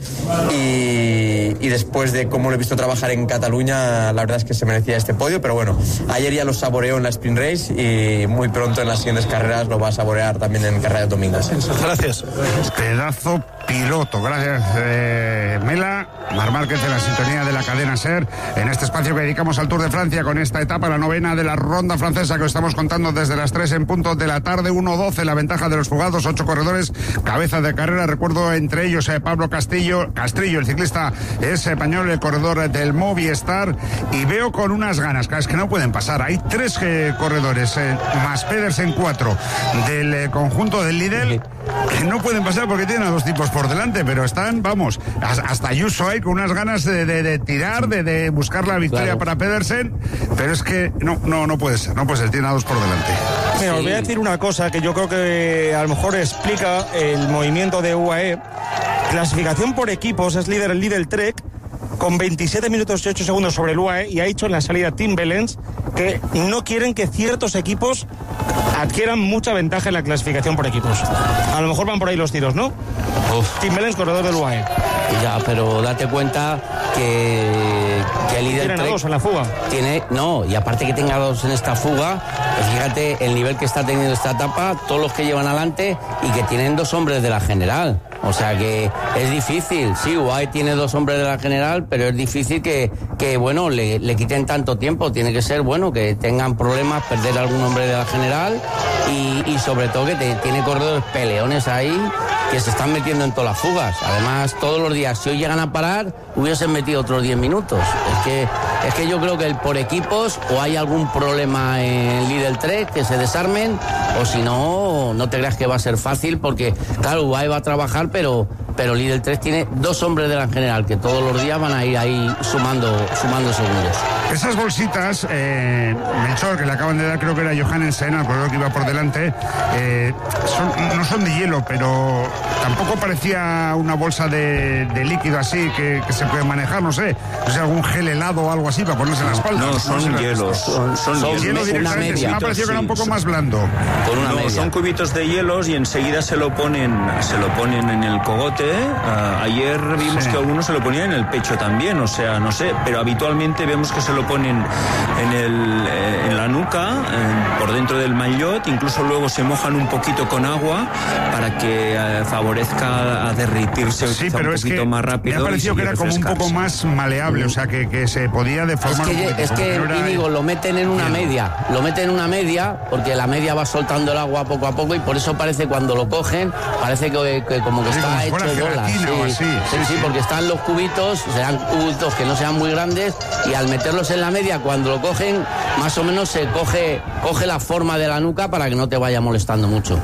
y, y después de cómo lo he visto trabajar en Cataluña, la verdad es que se merecía este podio, pero bueno, ayer ya lo saboreó en la Sprint Race y muy pronto en las siguientes carreras lo va a saborear también en carreras domingos. Gracias. Pedazo piloto, gracias eh, Mela. Marc Márquez en la sintonía de la cadena SER en este espacio que dedicamos al Tour de Francia con esta etapa, la novena de la ronda francesa que os estamos contando desde las tres en punto de la tarde, uno doce la ventaja de los fugados, ocho corredores, cabeza de carrera, recuerdo entre ellos eh, Pablo Castillo, Castrillo, el ciclista es español, el corredor del Movistar, y veo con unas ganas, es que no pueden pasar, hay tres eh, corredores, eh, más Pedersen cuatro del eh, conjunto del Lidl, que no pueden pasar porque tienen a dos tipos por delante, pero están, vamos, hasta Ayuso hay con unas ganas de, de, de tirar, de, de buscar la victoria claro. para Pedersen, pero es que no, no, no puede ser, no puede ser, tiene a dos por delante. Mira, os voy a decir una cosa que yo creo que a lo mejor explica el movimiento de U A E. Clasificación por equipos, es líder el Lidl Trek, con veintisiete minutos y ocho segundos sobre el U A E, y ha dicho en la salida Tim Wellens que no quieren que ciertos equipos adquieran mucha ventaja en la clasificación por equipos. A lo mejor van por ahí los tiros, ¿no? Uf. Tim Wellens, corredor del U A E. Ya, pero date cuenta que, que el líder tiene dos en la fuga. Tiene, no, y aparte que tenga dos en esta fuga, pues fíjate el nivel que está teniendo esta etapa, todos los que llevan adelante y que tienen dos hombres de la general. O sea que es difícil, sí, U A E tiene dos hombres de la general, pero es difícil que, que bueno, le, le quiten tanto tiempo. Tiene que ser, bueno, que tengan problemas, perder algún hombre de la general y, y sobre todo que te, tiene corredores peleones ahí que se están metiendo en todas las fugas. Además, todos los días, si hoy llegan a parar, hubiesen metido otros diez minutos. Es que, es que yo creo que el por equipos o hay algún problema en Lidl Trek que se desarmen, o si no, no te creas que va a ser fácil porque, claro, U A E va a trabajar, pero, pero Lidl Trek tiene dos hombres de la general que todos los días van a ir ahí sumando, sumando segundos. Esas bolsitas, eh, Melchor, que le acaban de dar, creo que era Johannes Sen, el corredor que iba por delante, eh, son, no son de hielo, pero tampoco parecía una bolsa de, de líquido así que, que se puede manejar, no sé, no sé, algún gel helado o algo así para ponerse en la espalda. No, son no hielos, son, son, son hielo directamente. Sí, me ha parecido sí, que era un poco sí, más blando. Con una no, media. Son cubitos de hielos y enseguida se lo ponen, se lo ponen en el cogote. Uh, ayer vimos sí. que algunos se lo ponían en el pecho también, o sea, no sé, pero habitualmente vemos que se lo ponen en el, eh, en la nuca, eh, por dentro del maillot, incluso luego se mojan un poquito con agua para que eh, favorezca a derritirse sí, pero un es poquito que más rápido. Me ha parecido que era como un poco más maleable, o sea, que, que se podía deformar. Es que, un es que Íñigo, lo meten en una media, lo meten en una media, porque la media va soltando el agua poco a poco y por eso parece cuando lo cogen, parece que, que como que sí, está como hecho bola. Sí, sí, sí, sí, sí, porque están los cubitos, serán cubitos que no sean muy grandes y al meterlos en la media, cuando lo cogen, más o menos se coge, coge la forma de la nuca para que no te vaya molestando mucho.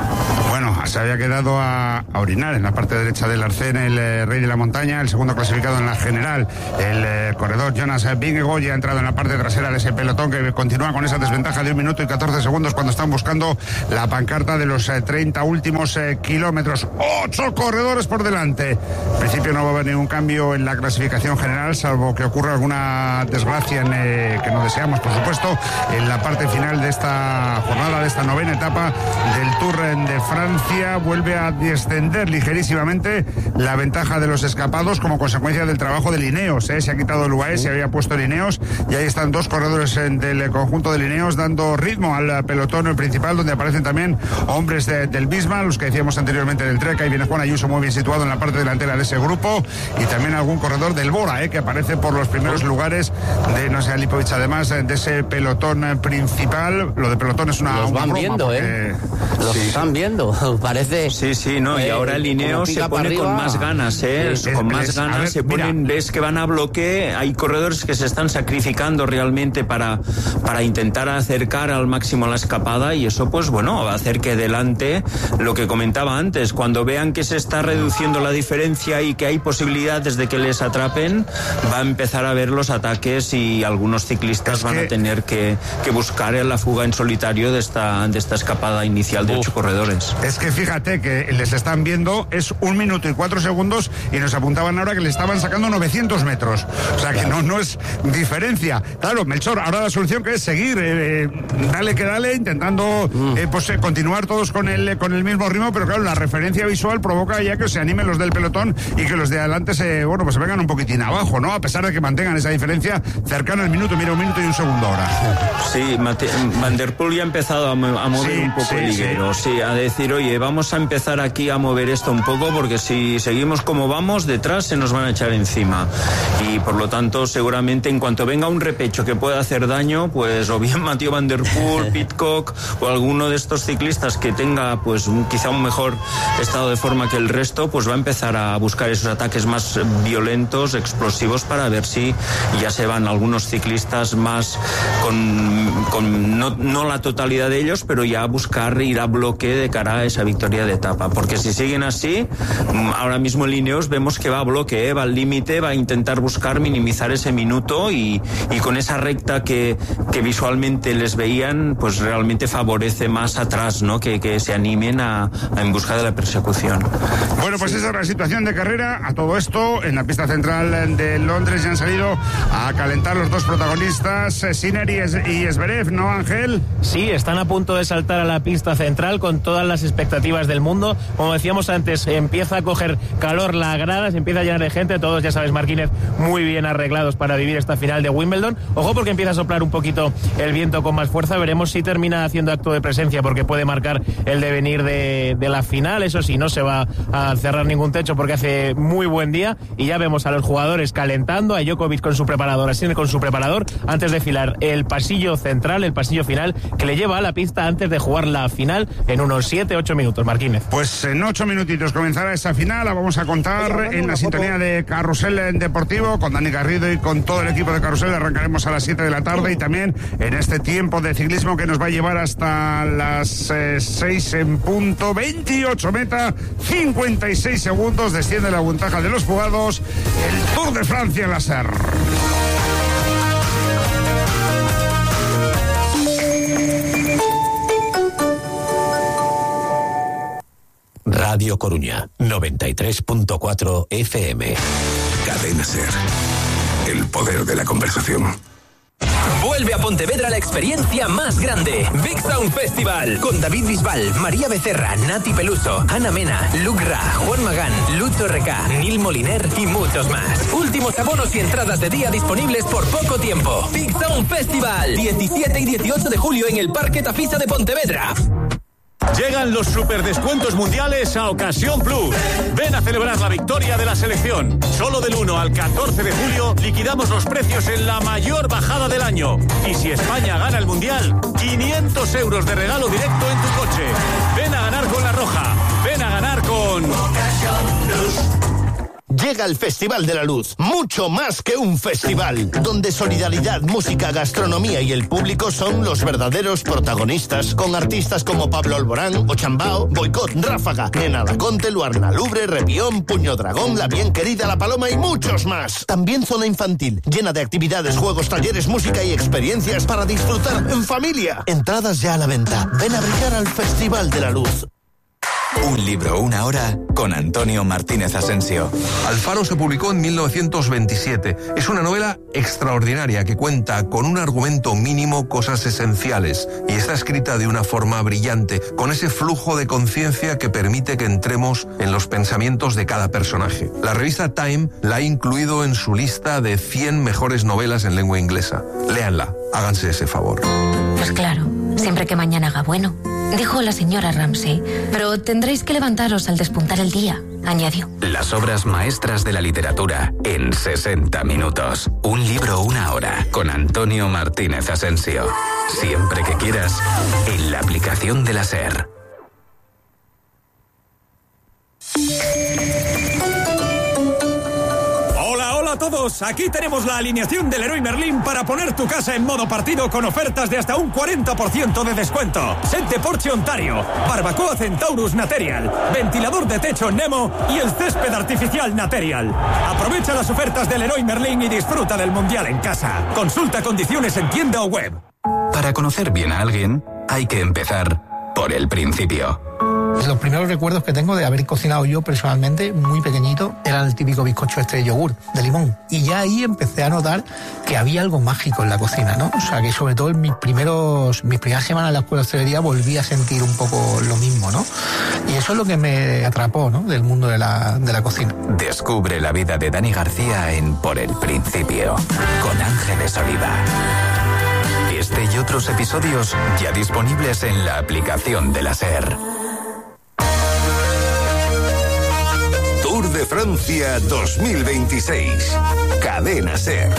Bueno, se había quedado a, a orinar en la parte derecha del arcén el eh, Rey de la Montaña, el segundo clasificado en la general, el eh, corredor Jonas Vingegaard, ya ha entrado en la parte trasera de ese pelotón que continúa con esa desventaja de un minuto y catorce segundos cuando están buscando la pancarta de los eh, treinta últimos eh, kilómetros. Ocho corredores por delante. En principio no va a haber ningún cambio en la clasificación general, salvo que ocurra alguna desgracia en, eh, que no deseamos, por supuesto, en la parte final de esta jornada, de esta novena etapa del Tour de Francia. Vuelve a descender ligerísimamente la ventaja de los escapados como consecuencia del trabajo de Ineos, ¿eh? Se ha quitado el U A E, se había puesto el Ineos y ahí están dos corredores del conjunto del Ineos dando ritmo al pelotón principal, donde aparecen también hombres de, del Bisma, los que decíamos anteriormente del Trek. Ahí viene Juan Ayuso muy bien situado en la parte delantera de ese grupo, y también algún corredor del Bora, ¿eh? Que aparece por los primeros lugares de, no sé, Lipovich, además de ese pelotón principal. Lo de pelotón es una... Los van una viendo, porque... ¿eh? Los sí. están viendo, parece... Sí, sí, no, eh, y ahora el Ineos se pone con más ganas, ¿eh? Sí, con es, más es, ganas, ver, se ponen, mira. Ves que van a bloque, hay corredores que se están sacrificando realmente para, para intentar acercar al máximo la escapada, y eso, pues bueno, va a hacer que delante, lo que comentaba antes, cuando vean que se está reduciendo la diferencia y que hay posibilidades de que les atrapen, va a empezar a ver los ataques y algunos ciclistas es van que... a tener que, que buscar la fuga en solitario de esta, de esta escapada inicial de Uf. ocho corredores. Es que fíjate que les están viendo, es un minuto y cuatro segundos, y nos apuntaban ahora que le estaban sacando novecientos metros. O sea que no, no es diferencia. Claro, Melchor, ahora la solución que es seguir, eh, dale que dale, intentando eh, pues, eh, continuar todos con el, con el mismo ritmo, pero claro, la referencia visual provoca ya que se animen los del pelotón y que los de adelante se, bueno, pues se vengan un poquitín abajo, ¿no? A pesar de que mantengan esa diferencia cercana al minuto, mira, un minuto y un segundo ahora. Sí, Mate, Van der Poel ya ha empezado a, a mover sí, un poco sí, el liguero, sí. sí, a decir, oye, vamos a empezar aquí a mover esto un poco, porque si seguimos como vamos, detrás se nos van a echar encima. Y por lo tanto, seguramente en cuanto venga un repecho que pueda hacer daño, pues o bien Mathieu Van der Poel, Pidcock o alguno de estos ciclistas que tenga pues un, quizá un mejor estado de forma que el resto, pues va a empezar a buscar esos ataques más violentos, explosivos, para ver si ya se van algunos ciclistas más con, con no, no la totalidad de ellos, pero ya a buscar ir a bloque de cara a esa victoria de etapa, porque si siguen así, ahora mismo el Ineos vemos que va a bloque, ¿eh? Va al límite, va a intentar buscar minimizar ese minuto, y, y con esa recta que, que visualmente les veían, pues realmente favorece más atrás, ¿no? Que, que se animen a, a en busca de la persecución. Bueno, pues sí. Esa es la situación de carrera. A todo esto, en la pista central de Londres ya han salido a calentar los dos protagonistas, Sinner y Zverev, ¿no, Ángel? Sí, están a punto de saltar a la pista central con todas las expectativas del mundo. Como decíamos antes, empieza a coger calor la grada, se empieza a llenar de gente, todos, ya sabes, Martínez, muy bien arreglados para vivir esta final de Wimbledon. Ojo, porque empieza a soplar un poquito el viento con más fuerza, veremos si termina haciendo acto de presencia, porque puede marcar el devenir de, de la final. Eso sí, no se va a cerrar ningún techo porque hace muy buen día, y ya vemos a los jugadores calentando, a Djokovic con su preparador, a Sinner con su preparador, antes de filar el pasillo central, el pasillo final, que le lleva a la pista antes de jugar la final en unos siete ocho minutos, Martínez. Pues en ocho minutitos comenzará esa final, la vamos a contar en la sintonía de Carrusel Deportivo, con Dani Garrido y con todo el equipo de Carrusel. Arrancaremos a las siete de la tarde, y también en este tiempo de ciclismo que nos va a llevar hasta las eh, seis en punto, veintiocho meta, cincuenta y seis segundos, desciende la ventaja de los jugados, el Tour de Francia en la S E R. Radio Coruña, noventa y tres punto cuatro F M. Cadena SER. El poder de la conversación. Vuelve a Pontevedra la experiencia más grande. Big Sound Festival. Con David Bisbal, María Becerra, Nati Peluso, Ana Mena, Luc Ra, Juan Magán, Lucho R K, Nil Moliner y muchos más. Últimos abonos y entradas de día disponibles por poco tiempo. Big Sound Festival. diecisiete y dieciocho de julio en el Parque Tafisa de Pontevedra. Llegan los superdescuentos mundiales a Ocasión Plus. Ven a celebrar la victoria de la selección. Solo del uno al catorce de julio liquidamos los precios en la mayor bajada del año. Y si España gana el mundial, quinientos euros de regalo directo en tu coche. Ven a ganar con La Roja. Ven a ganar con Ocasión Plus. Llega el Festival de la Luz, mucho más que un festival, donde solidaridad, música, gastronomía y el público son los verdaderos protagonistas, con artistas como Pablo Alborán, Ochambao, Boicot, Ráfaga, Nena Laconte, Luarna Lubre, Repión, Puño Dragón, La Bien Querida, La Paloma y muchos más. También zona infantil, llena de actividades, juegos, talleres, música y experiencias para disfrutar en familia. Entradas ya a la venta. Ven a brillar al Festival de la Luz. Un libro, una hora, con Antonio Martínez Asensio. Alfaro se publicó en mil novecientos veintisiete. Es una novela extraordinaria que cuenta con un argumento mínimo cosas esenciales y está escrita de una forma brillante, con ese flujo de conciencia que permite que entremos en los pensamientos de cada personaje. La revista Time la ha incluido en su lista de cien mejores novelas en lengua inglesa. Léanla, háganse ese favor. Pues claro, siempre que mañana haga bueno, dijo la señora Ramsay, pero tendréis que levantaros al despuntar el día, añadió. Las obras maestras de la literatura en sesenta minutos. Un libro, una hora, con Antonio Martínez Asensio. Siempre que quieras, en la aplicación de la SER. Hola a todos, aquí tenemos la alineación del Leroy Merlin para poner tu casa en modo partido con ofertas de hasta un cuarenta por ciento de descuento. Set de porche Ontario, barbacoa Centaurus Naterial, ventilador de techo Nemo y el césped artificial Naterial. Aprovecha las ofertas del Leroy Merlin y disfruta del Mundial en casa. Consulta condiciones en tienda o web. Para conocer bien a alguien, hay que empezar por el principio. Los primeros recuerdos que tengo de haber cocinado yo personalmente, muy pequeñito, era el típico bizcocho este de yogur, de limón. Y ya ahí empecé a notar que había algo mágico en la cocina, ¿no? O sea, que sobre todo en mis primeros, mis primeras semanas en la escuela de hostelería volví a sentir un poco lo mismo, ¿no? Y eso es lo que me atrapó, ¿no? Del mundo de la, de la cocina. Descubre la vida de Dani García en Por el Principio, con Ángeles Oliva. Este y otros episodios ya disponibles en la aplicación de la SER. Tour de Francia dos mil veintiséis. Cadena SER.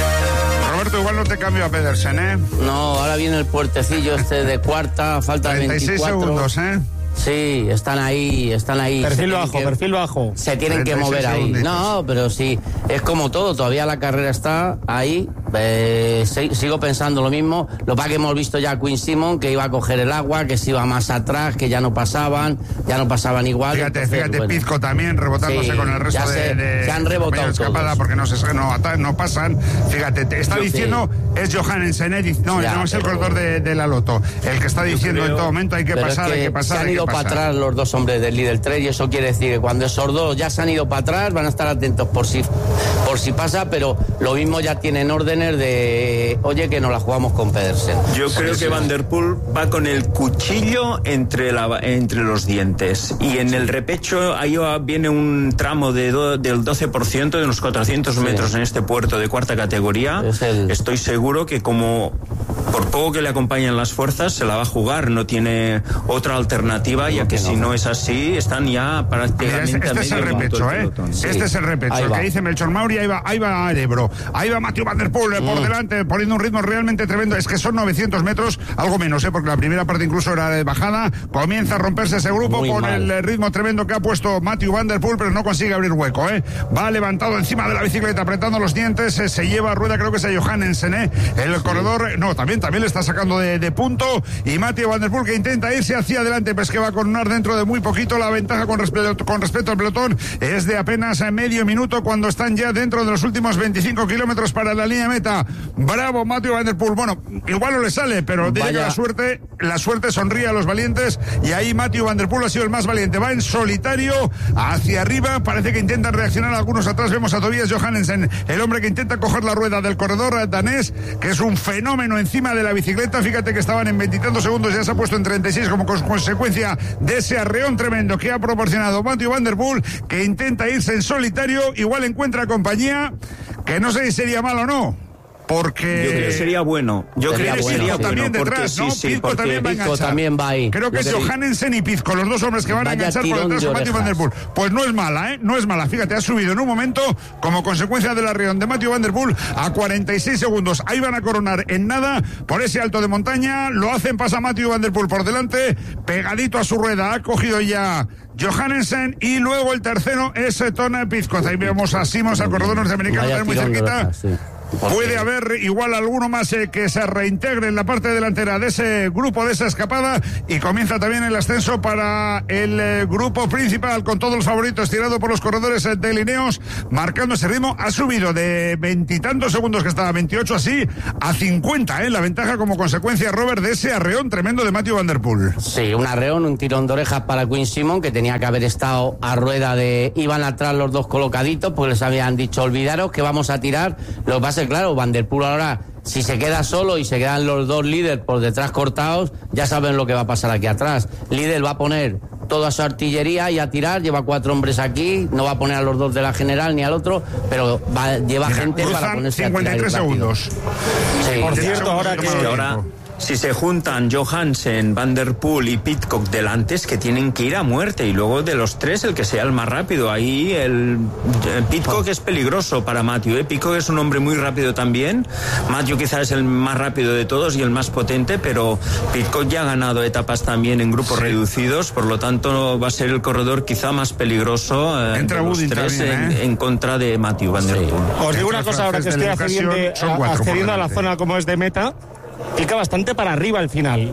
Roberto, igual no te cambio a Pedersen, ¿eh? No, ahora viene el puertecillo este de cuarta, falta treinta y seis veinticuatro segundos, ¿eh? Sí, están ahí, están ahí. Perfil bajo, que, perfil bajo. Se tienen que mover ahí. Segunditos. No, pero sí, es como todo, todavía la carrera está ahí. Eh, sigo pensando lo mismo. Lo que hemos visto ya a Queen Simon, que iba a coger el agua, que se iba más atrás, que ya no pasaban, ya no pasaban igual. Fíjate, entonces, fíjate, bueno. Pizco también rebotándose sí, con el resto se, de, de. Se han rebotado escapada porque no, se, no, no pasan. Fíjate, te está yo diciendo, sí. Es Johannesen, eh, no, ya, no es el pero, corredor de, de la Loto. El que está diciendo creo, en todo momento hay que pasar, es que hay que pasar. Se han ido para atrás los dos hombres del líder tres y eso quiere decir que cuando esos dos ya se han ido para atrás van a estar atentos por si, por si pasa, pero lo mismo ya tienen órdenes de, oye, que nos la jugamos con Pedersen. Yo creo que Van der Poel va con el cuchillo entre, la, entre los dientes y en el repecho ahí viene un tramo de do, del doce por ciento de unos cuatrocientos metros sí. En este puerto de cuarta categoría. El... Estoy seguro que como por poco que le acompañen las fuerzas se la va a jugar, no tiene otra alternativa, ya que no, si no es así, están ya prácticamente. Mira, este, este es el repecho, ¿eh? Sí. Este es el repecho, el que dice Melchor Mauri, ahí va, ahí va Ebro, ahí va Mathieu Van der Poel mm. por delante, poniendo un ritmo realmente tremendo. Es que son novecientos metros, algo menos, ¿eh? Porque la primera parte incluso era de bajada. Comienza a romperse ese grupo Muy con mal. el ritmo tremendo que ha puesto Mathieu Van der Poel, pero no consigue abrir hueco, ¿eh? Va levantado encima de la bicicleta, apretando los dientes, eh, se lleva a rueda, creo que es a Johannesen, ¿eh? El sí. corredor, no, también, también le está sacando de, de punto, y Mathieu Van der Poel que intenta irse hacia adelante, pues que va a coronar dentro de muy poquito. La ventaja con respecto, con respecto al pelotón es de apenas medio minuto cuando están ya dentro de los últimos veinticinco kilómetros para la línea meta. Bravo Mathieu Van der Poel. Bueno, igual no le sale, pero dice que la suerte, la suerte sonríe a los valientes, y ahí Mathieu Van der Poel ha sido el más valiente. Va en solitario hacia arriba, parece que intentan reaccionar algunos atrás. Vemos a Tobias Johannesen, el hombre que intenta coger la rueda del corredor danés, que es un fenómeno encima de la bicicleta. Fíjate que estaban en veintitantos segundos, ya se ha puesto en treinta y seis como consecuencia de ese arreón tremendo que ha proporcionado Mathieu Van der Poel, que intenta irse en solitario. Igual encuentra compañía, que no sé si sería malo o no. porque... Yo creo que sería bueno. Yo sería creo que sería bueno, también bueno, detrás, porque ¿no? sí, sí, Pizco porque también va a Pizco enganchar. también va ahí. Creo que es Johannesen y Pizco, los dos hombres que van a Vaya enganchar por detrás tirón con de Matthew Van Der orejas. Poel. Pues no es mala, ¿eh? No es mala. Fíjate, ha subido en un momento como consecuencia del arrión de Matthew Van Der Poel a cuarenta y seis segundos. Ahí van a coronar en nada por ese alto de montaña. Lo hacen, pasa Matthew Van Der Poel por delante, pegadito a su rueda. Ha cogido ya Johannesen y luego el tercero es Tony Pizco. Ahí vemos a Simons, al corredor norteamericano, Vaya muy tirón de cerquita. orejas, sí. Puede haber igual alguno más eh, que se reintegre en la parte delantera de ese grupo, de esa escapada, y comienza también el ascenso para el eh, grupo principal con todos los favoritos tirado por los corredores eh, de Lineos, marcando ese ritmo. Ha subido de veintitantos segundos que estaba veintiocho así a cincuenta, eh, la ventaja como consecuencia, Robert, de ese arreón tremendo de Matthew Van Der Poel. Sí, un arreón, un tirón de orejas para Quinn Simmons, que tenía que haber estado a rueda de... Iban atrás los dos colocaditos, pues les habían dicho, olvidaros que vamos a tirar. Lo que pasa es, claro, Van Der Poel ahora, si se queda solo y se quedan los dos líderes por detrás cortados, ya saben lo que va a pasar aquí atrás. Líder va a poner toda su artillería y a tirar, lleva cuatro hombres aquí, no va a poner a los dos de la general ni al otro, pero va, lleva Mira, gente para ponerse cincuenta y tres a tirar segundos. Sí. Por cierto, ahora que ahora si se juntan Johannesen, Van Der Poel y Pidcock delante, es que tienen que ir a muerte, y luego de los tres el que sea el más rápido. Ahí el, el Pidcock es peligroso para Matthew, ¿eh? Pidcock es un hombre muy rápido también. Matthew quizás es el más rápido de todos y el más potente, pero Pidcock ya ha ganado etapas también en grupos sí. reducidos, por lo tanto va a ser el corredor quizá más peligroso eh, Entra de los Wooding tres también, en, ¿eh? en contra de Matthew Van Der Poel. Sí. Os digo una cosa, ahora que estoy accediendo, accediendo a la zona como es de meta, pica bastante para arriba al final.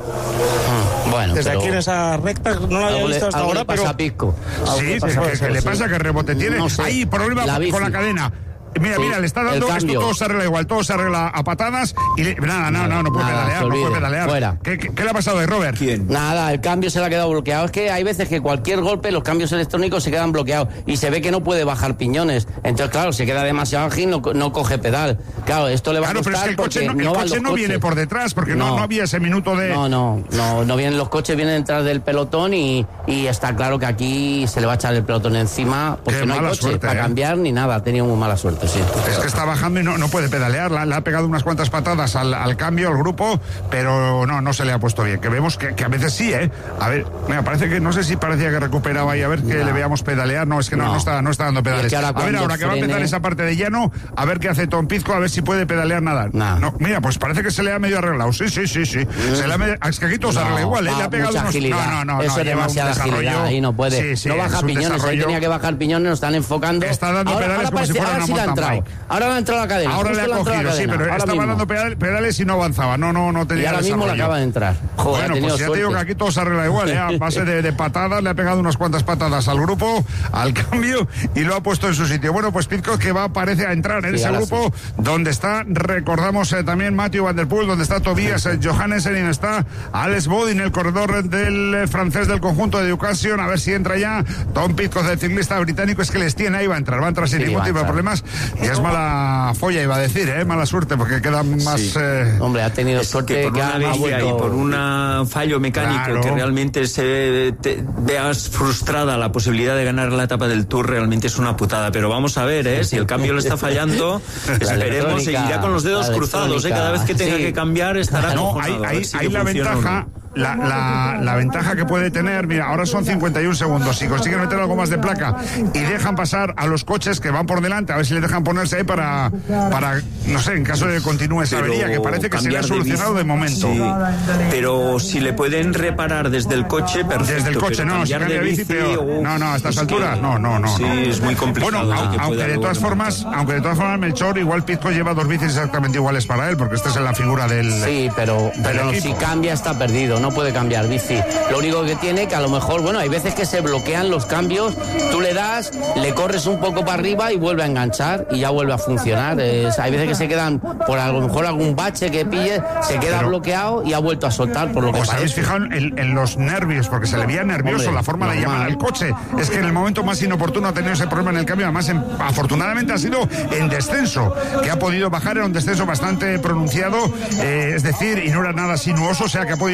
Ah, bueno, desde pero... aquí en esa recta no lo había algo visto le, hasta algo ahora, le pasa pero a Pizco. Sí, ¿qué, ¿qué le pasa? ¿Qué rebote tiene? No sé. Hay problema La con la cadena. Mira, Sí, mira, le está dando, esto todo se arregla igual, todo se arregla a patadas y le, nada, no, no, no puede Nada, pedalear, se no puede olvide, pedalear. fuera. ¿Qué, qué, qué le ha pasado a Robert? ¿Quién? Nada, el cambio se le ha quedado bloqueado. Es que hay veces que cualquier golpe, los cambios electrónicos se quedan bloqueados y se ve que no puede bajar piñones. Entonces, claro, se queda demasiado ágil, no, no coge pedal. Claro, esto le va Claro, a pero costar es que el coche no, el no van coche los no coches. viene por detrás, porque no, No. no había ese minuto de... No, no, no, no vienen los coches, vienen detrás del pelotón y, y está claro que aquí se le va a echar el pelotón encima porque Qué no hay mala coche suerte, para ¿eh? cambiar ni nada. Ha tenido muy mala suerte, sí. Es que está bajando y no, no puede pedalear, le, le ha pegado unas cuantas patadas al, al cambio, al grupo, pero no, no se le ha puesto bien, que vemos que, que a veces sí, ¿eh? A ver, mira, parece que, no sé si parecía que recuperaba ahí, a ver que No. le veamos pedalear, no, es que no, no, No. está, no está dando pedales. Y es que ahora a ver, cuando ahora que va a empezar frene- esa parte de llano, a ver qué hace Tom Pizco, a ver si puede pedalear nada. Nah. No, mira, pues parece que se le ha medio arreglado, sí, sí, sí, sí. Se le ha medio... Es que aquí todo se No, arregla igual, ¿eh? Le ha va, pegado mucha unos... agilidad. No, no, no, Eso no, es lleva un demasiada agilidad, desarrollo. ahí no puede. Sí, sí, no es baja un piñones, ahí desarrollo. tenía que bajar piñones, lo están enfocando. Está dando ahora, pedales ahora como si parece- fuera ahora una sí le ha mountain entrado. bike. Ahora le ha entrado la cadena. Ahora le justo ha entrado la cogido, sí, cadena, pero ahora estaba mismo. dando pedal- pedales y no avanzaba, no, no, no tenía Y ahora mismo le desarrollo. acaba de entrar. Joder, ha Bueno, tenido pues ya te digo que suerte. aquí todo se arregla igual, ¿eh? A base de, de patadas, le ha pegado unas cuantas patadas al grupo, al cambio, y lo ha puesto en su sitio. Bueno, pues Pidcock que va, parece a entrar en Sí, ese ahora grupo, donde está, recordamos eh, también Matthew Van Der Poel, donde está Tobias eh, Johannesen, y donde está Alex Bodin, el corredor del eh, francés del conjunto de Education, a ver si entra ya Tom Pidcock, el ciclista británico, es que les tiene ahí, va a entrar, va a entrar sin Sí, ningún va a tipo de entrar. problemas, y es mala folla, iba a decir, ¿eh? Mala suerte, porque quedan más... Sí. eh, Hombre, ha tenido Es suerte que por que una ha avería y vuelto- por un fallo mecánico Claro. que realmente se te, veas frustrada la posibilidad de ganar la etapa del Tour, realmente es una putada. Pero vamos a ver, ¿eh? Si el cambio le está fallando, esperemos, electrónica, seguirá con los dedos la cruzados, ¿eh? Cada vez que tenga sí. que cambiar estará No, acojonado, hay, a ver hay, si hay que la funciona o ventaja, no. la, la, la ventaja que puede tener, mira, ahora son cincuenta y un segundos, si consiguen meter algo más de placa y dejan pasar a los coches que van por delante, a ver si le dejan ponerse ahí para, para no sé, en caso de que continúe esa Pero avería, que parece que se le ha cambiar de solucionado bici, de momento. sí. Pero si le pueden reparar desde el coche, perfecto. Desde el coche, pero no, si cambiar cambia de bici, peor. uf, No, no, a estas es alturas, que- no, no, no. Sí, no. es muy complicado. Bueno, ¿no? que aunque pueda de luego todas rematar. formas, aunque de todas formas Melchor, igual Pizco lleva dos bicis exactamente iguales para él, porque esta es la figura del... Sí, pero, pero equipo. si cambia está perdido, no puede cambiar bici. Lo único que tiene que a lo mejor, bueno, hay veces que se bloquean los cambios, tú le das, le corres un poco para arriba y vuelve a enganchar y ya vuelve a funcionar. Es- hay veces que se quedan, por a lo mejor algún bache que pille, se queda Pero- bloqueado y ha vuelto a soltar, por lo que ¿Os habéis parece. fijado en, en los nervios? Porque se le veía nervioso Hombre, la forma de normal. llamar al coche. Es que en el momento más inoportuno ha tenido ese problema en el cambio. Además, en- afortunadamente ha sido en descenso, que ha podido bajar. Era un descenso bastante pronunciado, eh, es decir, y no era nada sinuoso, o sea que ha podido bajar sin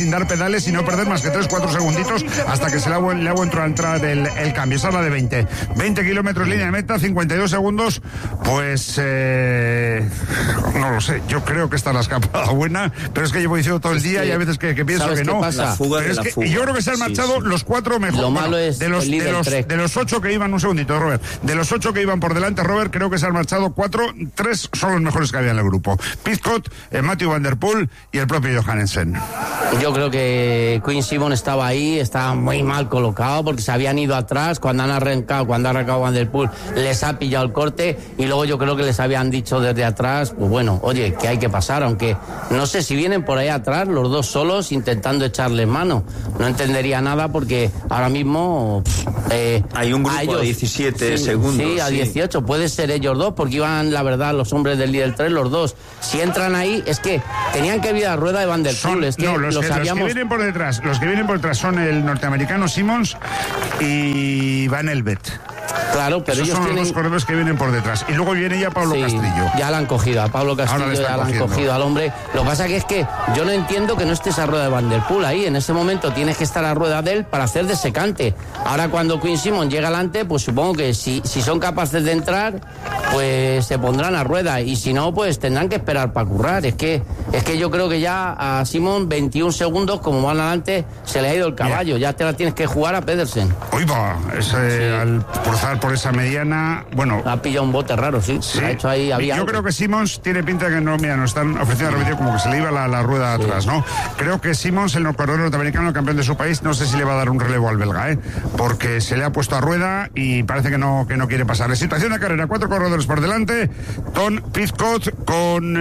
sin dar pedales y no perder más que tres cuatro segunditos hasta que se le ha, le ha vuelto a entrar el, el cambio. Esa es la de veinte. veinte kilómetros línea de meta, cincuenta y dos segundos. Pues eh, no lo sé, yo creo que esta es la escapada buena, pero es que llevo diciendo todo el día y a veces que, que pienso que no. La fuga pero de es la que, fuga. Y yo creo que se han marchado sí, sí. los cuatro mejores. Lo malo bueno, es de los, el de, los, de los ocho que iban, un segundito, Robert, de los ocho que iban por delante, Robert, creo que se han marchado cuatro, tres son los mejores que había en el grupo. Pidcock, eh, Matthew Van Der Poel y el propio Johannesen. Yo creo que Quinn Simmons estaba ahí, estaba muy mal colocado porque se habían ido atrás, cuando han arrancado, cuando ha arrancado Van Der Poel, les ha pillado el corte y luego yo creo que les habían dicho desde atrás, pues bueno, oye, que hay que pasar, aunque no sé si vienen por ahí atrás los dos solos intentando echarles mano. No entendería nada porque ahora mismo eh, hay un grupo a, ellos, a diecisiete sí, segundos. Sí, a sí. dieciocho, puede ser ellos dos porque iban, la verdad, los hombres del líder tres, los dos. Si entran ahí, es que tenían que ir a la rueda de Van Der Poel, es que no, los, los, que, habíamos... los que vienen por detrás, los que vienen por detrás son el norteamericano Simmons y Van Elbet. Claro, pero esos ellos son tienen... los dos corredores que vienen por detrás. Y luego viene ya Pablo sí, Castillo. Ya la han cogido, a Pablo Castillo ya la han cogido al hombre. Lo que pasa que es que yo no entiendo que no esté esa rueda de Van Der Poel ahí. En ese momento tienes que estar a la rueda de él para hacer de secante. Ahora cuando Quinn Simmons llega adelante, pues supongo que si, si son capaces de entrar, pues se pondrán a rueda. Y si no, pues tendrán que esperar para currar. Es que, es que yo creo que ya a Simmons veintiún segundos, como van adelante, se le ha ido el caballo. Mira. Ya te la tienes que jugar a Pedersen. Uy, va, ese, sí. Al cruzar por esa mediana, bueno... Ha pillado un bote raro, sí. sí. Ha hecho ahí, había Yo algo. creo que Simmons tiene pinta de que no, mira, nos están ofreciendo repetir como que se le iba la, la rueda sí. atrás, ¿no? Creo que Simmons, el corredor norteamericano, el campeón de su país, no sé si le va a dar un relevo al belga, ¿eh? Porque se le ha puesto a rueda y parece que no, que no quiere pasar. La situación de carrera, cuatro corredores por delante, Tom Pidcock con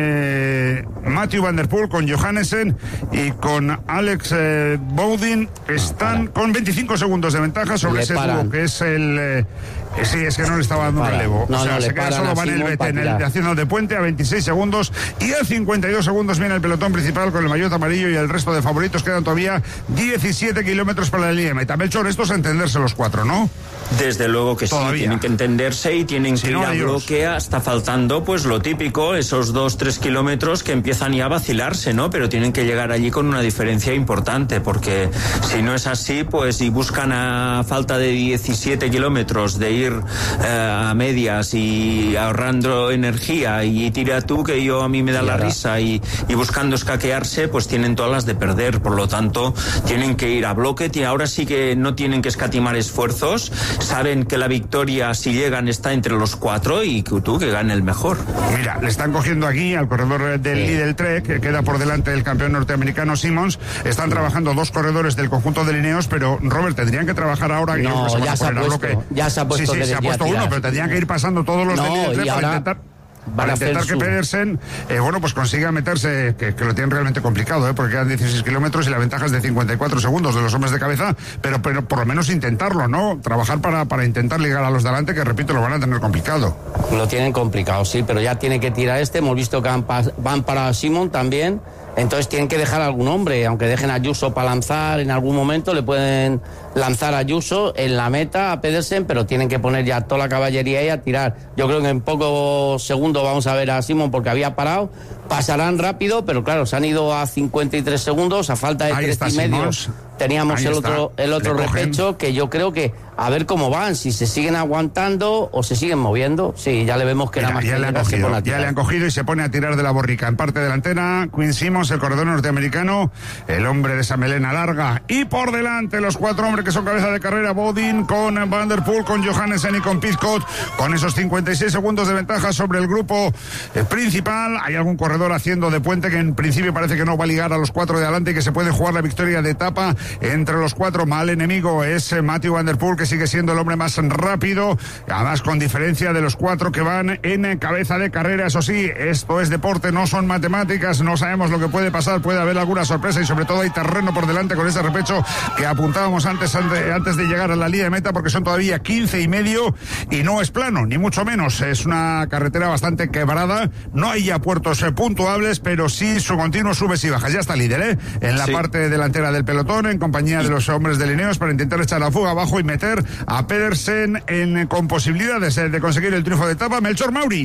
eh, Matthew Van Der Poel, con Johannesen y con Alex eh, Bowden, están con veinticinco segundos de ventaja sobre le ese dúo que es el... Eh, Sí, es que no le estaba dando un relevo. No, o sea, no, se queda solo Van Elbet en el haciendo de puente a veintiséis segundos y a cincuenta y dos segundos viene el pelotón principal con el maillot amarillo y el resto de favoritos. Quedan todavía diecisiete kilómetros para la línea de meta. Melchor, estos a entenderse los cuatro, ¿no? Desde luego que todavía. Sí, tienen que entenderse y tienen si que no ir a bloque. Está faltando pues lo típico, esos dos, tres kilómetros que empiezan ya a vacilarse, ¿no? Pero tienen que llegar allí con una diferencia importante, porque si no es así, pues si buscan a falta de diecisiete kilómetros de ir eh, a medias y ahorrando energía y tira tú que yo a mí me da la risa y, y buscando escaquearse, pues tienen todas las de perder. Por lo tanto, tienen que ir a bloque. Ahora sí que no tienen que escatimar esfuerzos. Saben que la victoria, si llegan, está entre los cuatro y que tú que gane el mejor. Mira, le están cogiendo aquí al corredor del sí. Lidl Trek, que queda por delante del campeón norteamericano Simmons. Están trabajando dos corredores del conjunto de Lineos, pero Robert, tendrían que trabajar ahora. No, que ya se, ha puesto, ya se ha puesto. Sí, sí, se ha puesto uno, pero tendrían que ir pasando todos los no, del Lidl Trek para intentar... Para intentar que su... Pedersen, eh, bueno, pues consiga meterse, que, que lo tienen realmente complicado, ¿eh? Porque quedan dieciséis kilómetros y la ventaja es de cincuenta y cuatro segundos de los hombres de cabeza, pero, pero por lo menos intentarlo, ¿no? Trabajar para, para intentar ligar a los de delante, que repito, lo van a tener complicado. Lo tienen complicado, sí, pero ya tiene que tirar este. Hemos visto que van, van para Simon también. Entonces tienen que dejar a algún hombre, aunque dejen a Ayuso para lanzar en algún momento, le pueden lanzar a Ayuso en la meta a Pedersen, pero tienen que poner ya toda la caballería ahí a tirar. Yo creo que en pocos segundos vamos a ver a Simon porque había parado, pasarán rápido, pero claro, se han ido a cincuenta y tres segundos, a falta de ahí tres y medio. Simons. Teníamos ahí el está. otro, el otro repecho, que yo creo que a ver cómo van, si se siguen aguantando o se siguen moviendo. Sí, ya le vemos que Mira, nada más ya que le han cogido, ya le han cogido y se pone a tirar de la borrica. En parte delantera, Quinn Simmons, el corredor norteamericano, el hombre de esa melena larga. Y por delante los cuatro hombres que son cabeza de carrera, Bowden con Van Der Poel, con Johannesen y con Pidcock, con esos cincuenta y seis segundos de ventaja sobre el grupo eh, principal. Hay algún corredor haciendo de puente que en principio parece que no va a ligar a los cuatro de adelante y que se puede jugar la victoria de etapa entre los cuatro. Mal enemigo es eh, Matthew Van Der Poel, que sigue siendo el hombre más rápido, además con diferencia de los cuatro que van en cabeza de carrera. Eso sí, esto es deporte, no son matemáticas, no sabemos lo que puede pasar, puede haber alguna sorpresa y sobre todo hay terreno por delante con ese repecho que apuntábamos antes, antes de llegar a la línea de meta, porque son todavía quince y medio y no es plano, ni mucho menos, es una carretera bastante quebrada, no hay ya puertos eh, puntuables, pero sí su continuo subes y bajas. Ya está líder, ¿eh? En la sí. parte delantera del pelotón, en compañía de los hombres de Lineos, para intentar echar la fuga abajo y meter a Pedersen en, con posibilidades de conseguir el triunfo de etapa. Melchor Mauri.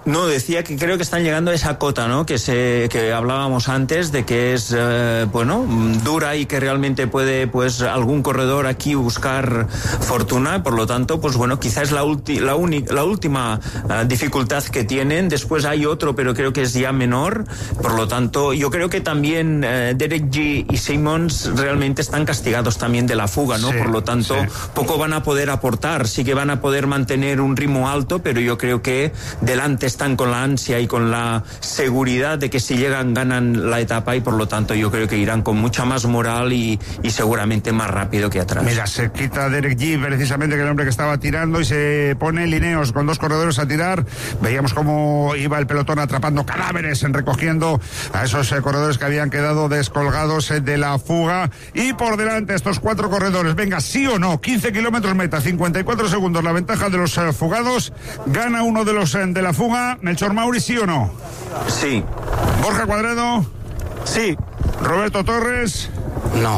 No, decía que creo que están llegando a esa cota, ¿no? Que se que hablábamos antes de que es, eh, bueno, dura y que realmente puede, pues, algún corredor aquí buscar fortuna. Por lo tanto, pues bueno, quizás la, ulti, la, uni, la última uh, dificultad que tienen. Después hay otro, pero creo que es ya menor. Por lo tanto, yo creo que también uh, Derek G y Simmons realmente están castigados también de la fuga, ¿no? Sí, por lo tanto, sí. poco van a poder aportar. Sí que van a poder mantener un ritmo alto, pero yo creo que delante están con la ansia y con la seguridad de que si llegan ganan la etapa, y por lo tanto yo creo que irán con mucha más moral y, y seguramente más rápido que atrás. Mira, se quita Derek G, precisamente, que el hombre que estaba tirando, y se pone Lineos con dos corredores a tirar. Veíamos cómo iba el pelotón atrapando cadáveres, recogiendo a esos eh, corredores que habían quedado descolgados eh, de la fuga, y por delante estos cuatro corredores. Venga, sí o no, quince kilómetros meta, cincuenta y cuatro segundos la ventaja de los eh, fugados. Gana uno de los eh, de la fuga. Melchor Mauri, ¿sí o no? Sí. Borja Cuadrado. Sí. Roberto Torres. No.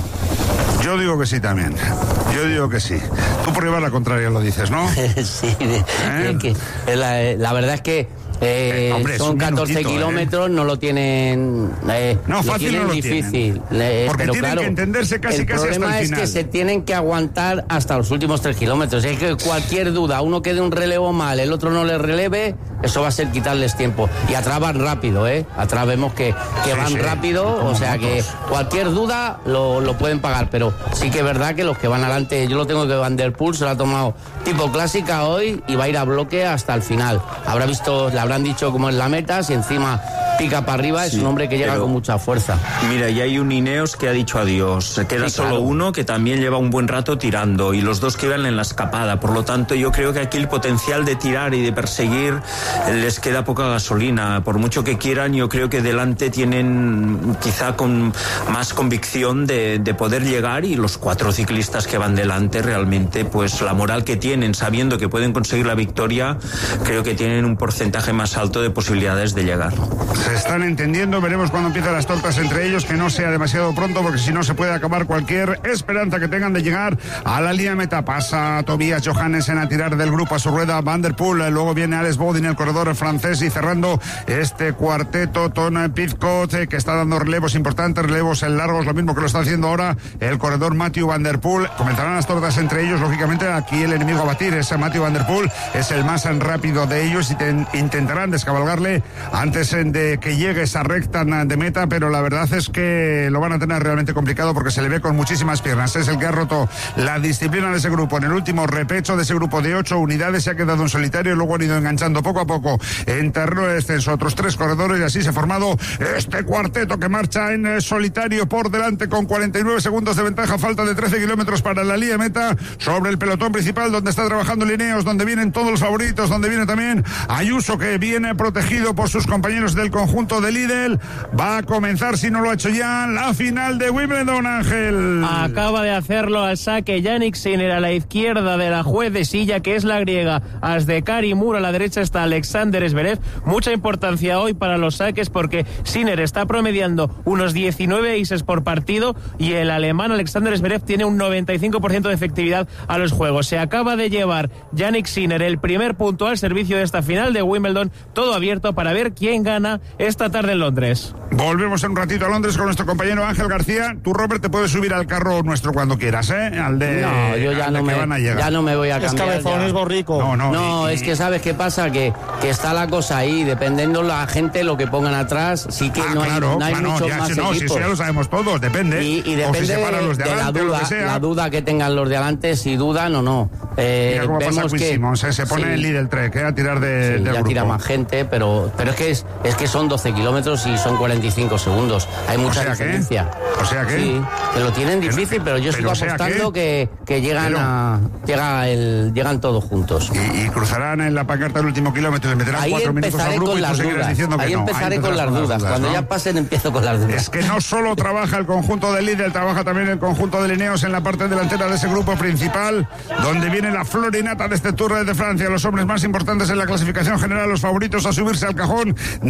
Yo digo que sí también. Yo digo que sí. Tú por llevar la contraria lo dices, ¿no? Sí. ¿Eh? Que, la, la verdad es que Eh, eh, hombre, son catorce kilómetros, eh. no lo tienen, eh, no, lo fácil tienen no lo difícil. Tienen. Eh, Porque pero tienen claro, que entenderse casi el casi hasta el final. El problema es que se tienen que aguantar hasta los últimos tres kilómetros. Es que cualquier duda, uno que dé un relevo mal, el otro no le releve, eso va a ser quitarles tiempo. Y atrás van rápido, ¿eh? Atrás vemos que, que sí, van sí, rápido, o sea motos. Que cualquier duda lo, lo pueden pagar. Pero sí que es verdad que los que van adelante, yo lo tengo que Van der Poel se lo ha tomado tipo clásica hoy y va a ir a bloque hasta el final. Habrá visto, le habrán dicho cómo es la meta, si encima pica para arriba, sí, es un hombre que llega pero, con mucha fuerza. Mira, y hay un Ineos que ha dicho adiós. Se queda sí, solo claro. uno que también lleva un buen rato tirando, y los dos que iban en la escapada. Por lo tanto, yo creo que aquí el potencial de tirar y de perseguir les queda poca gasolina. Por mucho que quieran, yo creo que delante tienen quizá con más convicción de, de poder llegar, y los cuatro ciclistas que van delante realmente, pues la moral que tienen, sabiendo que pueden conseguir la victoria, creo que tienen un porcentaje más alto de posibilidades de llegar. Se están entendiendo, veremos cuando empiezan las tortas entre ellos, que no sea demasiado pronto, porque si no se puede acabar cualquier esperanza que tengan de llegar a la línea meta. Pasa Tobias Johannessen a tirar del grupo a su rueda, Van der Poel, luego viene Alex Bodin, el corredor francés, y cerrando este cuarteto Ton Pidcock, que está dando relevos importantes, relevos en largos, lo mismo que lo está haciendo ahora el corredor Mathieu Van der Poel. Comenzarán las tortas entre ellos, lógicamente aquí el enemigo a batir es Mathieu Van der Poel, es el más rápido de ellos, y ten, intentarán descabalgarle antes de que llegue esa recta de meta, pero la verdad es que lo van a tener realmente complicado, porque se le ve con muchísimas piernas. Es el que ha roto la disciplina de ese grupo en el último repecho de ese grupo de ocho unidades, se ha quedado en solitario, y luego han ido enganchando poco a poco en terreno de descenso otros tres corredores, y así se ha formado este cuarteto que marcha en solitario por delante con cuarenta y nueve segundos de ventaja, falta de trece kilómetros para la línea meta, sobre el pelotón principal donde está trabajando Lineos, donde vienen todos los favoritos, donde viene también Ayuso, que viene protegido por sus compañeros del conjunto de Lidl. Va a comenzar, si no lo ha hecho ya, la final de Wimbledon, Ángel. Acaba de hacerlo al saque Yannick Sinner a la izquierda de la juez de silla, que es la griega Asdekari Mur. A la derecha está Alexander Zverev. Mucha importancia hoy para los saques, porque Sinner está promediando unos diecinueve aces por partido, y el alemán Alexander Zverev tiene un noventa y cinco por ciento de efectividad a los juegos. Se acaba de llevar Yannick Sinner el primer punto al servicio de esta final de Wimbledon. Todo abierto para ver quién gana esta tarde en Londres. Volvemos en un ratito a Londres con nuestro compañero Ángel García. Tú, Robert, te puedes subir al carro nuestro cuando quieras, ¿eh? Al de... No, yo ya, no me, ya no me voy a cambiar. Es cabezón, es borrico. No, no, no y, es que ¿sabes qué pasa? Que, que está la cosa ahí, dependiendo la gente, lo que pongan atrás, sí que ah, no claro, hay, no hay claro, muchos ya, más si no, equipos. Si ya lo sabemos todos, depende. Y, y depende si de, los de, de adelante, la duda, que sea. la duda que tengan los de adelante, si dudan o no. Eh, Mira cómo vemos pasa que Simons, eh, se pone sí, el líder Trek, eh, a tirar de, sí, del ya grupo. tira más gente, pero, pero es que es, es que son doce kilómetros y son cuarenta y cinco segundos. Hay mucha o sea diferencia. ¿qué? O sea que sí, que lo tienen difícil, pero yo sigo apostando que, que llegan pero, a llega el, llegan todos juntos. Y, y cruzarán en la pancarta el último kilómetro, le meterán ahí cuatro minutos al grupo, con y las tú seguirás diciendo que ahí no. empezaré ahí con las dudas. dudas Cuando ¿no? ya pasen empiezo con las dudas. Es que no solo trabaja el conjunto de líder, trabaja también el conjunto de Lineos en la parte delantera de ese grupo principal, donde viene la florinata de este Tour de Francia, los hombres más importantes en la clasificación general, los favoritos a subirse al cajón de París.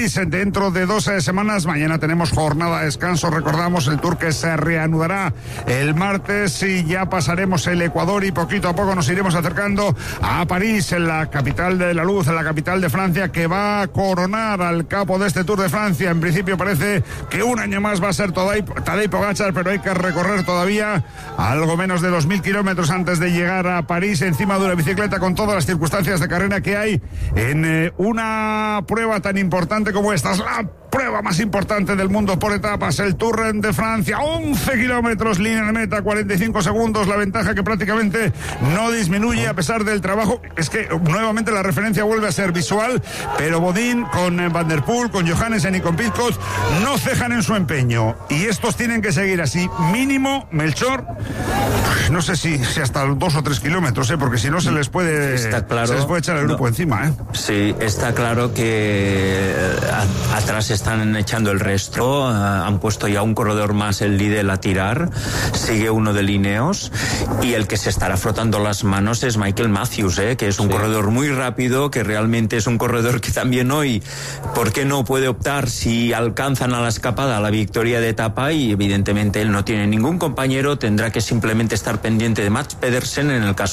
París dentro de dos semanas. Mañana tenemos jornada de descanso, recordamos, el Tour que se reanudará el martes y ya pasaremos el Ecuador y poquito a poco nos iremos acercando a París, en la capital de la luz, en la capital de Francia, que va a coronar al capo de este Tour de Francia. En principio parece que un año más va a ser Tadej Pogačar, pero hay que recorrer todavía algo menos de dos mil kilómetros antes de llegar a París encima de una bicicleta, con todas las circunstancias de carrera que hay en eh, una prueba tan importante como esta. Es la prueba más importante del mundo por etapas, el Tour de Francia. once kilómetros, línea de meta, cuarenta y cinco segundos, la ventaja que prácticamente no disminuye a pesar del trabajo. Es que nuevamente la referencia vuelve a ser visual, pero Bodin con Van der Poel, con Johannessen y con Pidcock no cejan en su empeño y estos tienen que seguir así, mínimo, Melchor, no sé si, si hasta dos o tres kilómetros, ¿eh? Porque si no se les puede está claro, se les puede echar el grupo no, encima, ¿eh? Sí, está claro que a, atrás están echando el resto, a, han puesto ya un corredor más, el líder, a tirar, sigue uno de Lineos y el que se estará frotando las manos es Michael Matthews, ¿eh? Que es un sí. corredor muy rápido, que realmente es un corredor que también hoy, ¿por qué no puede optar si alcanzan a la escapada a la victoria de etapa? Y evidentemente él no tiene ningún compañero, tendrá que simplemente estar pendiente de Mats Pedersen en el caso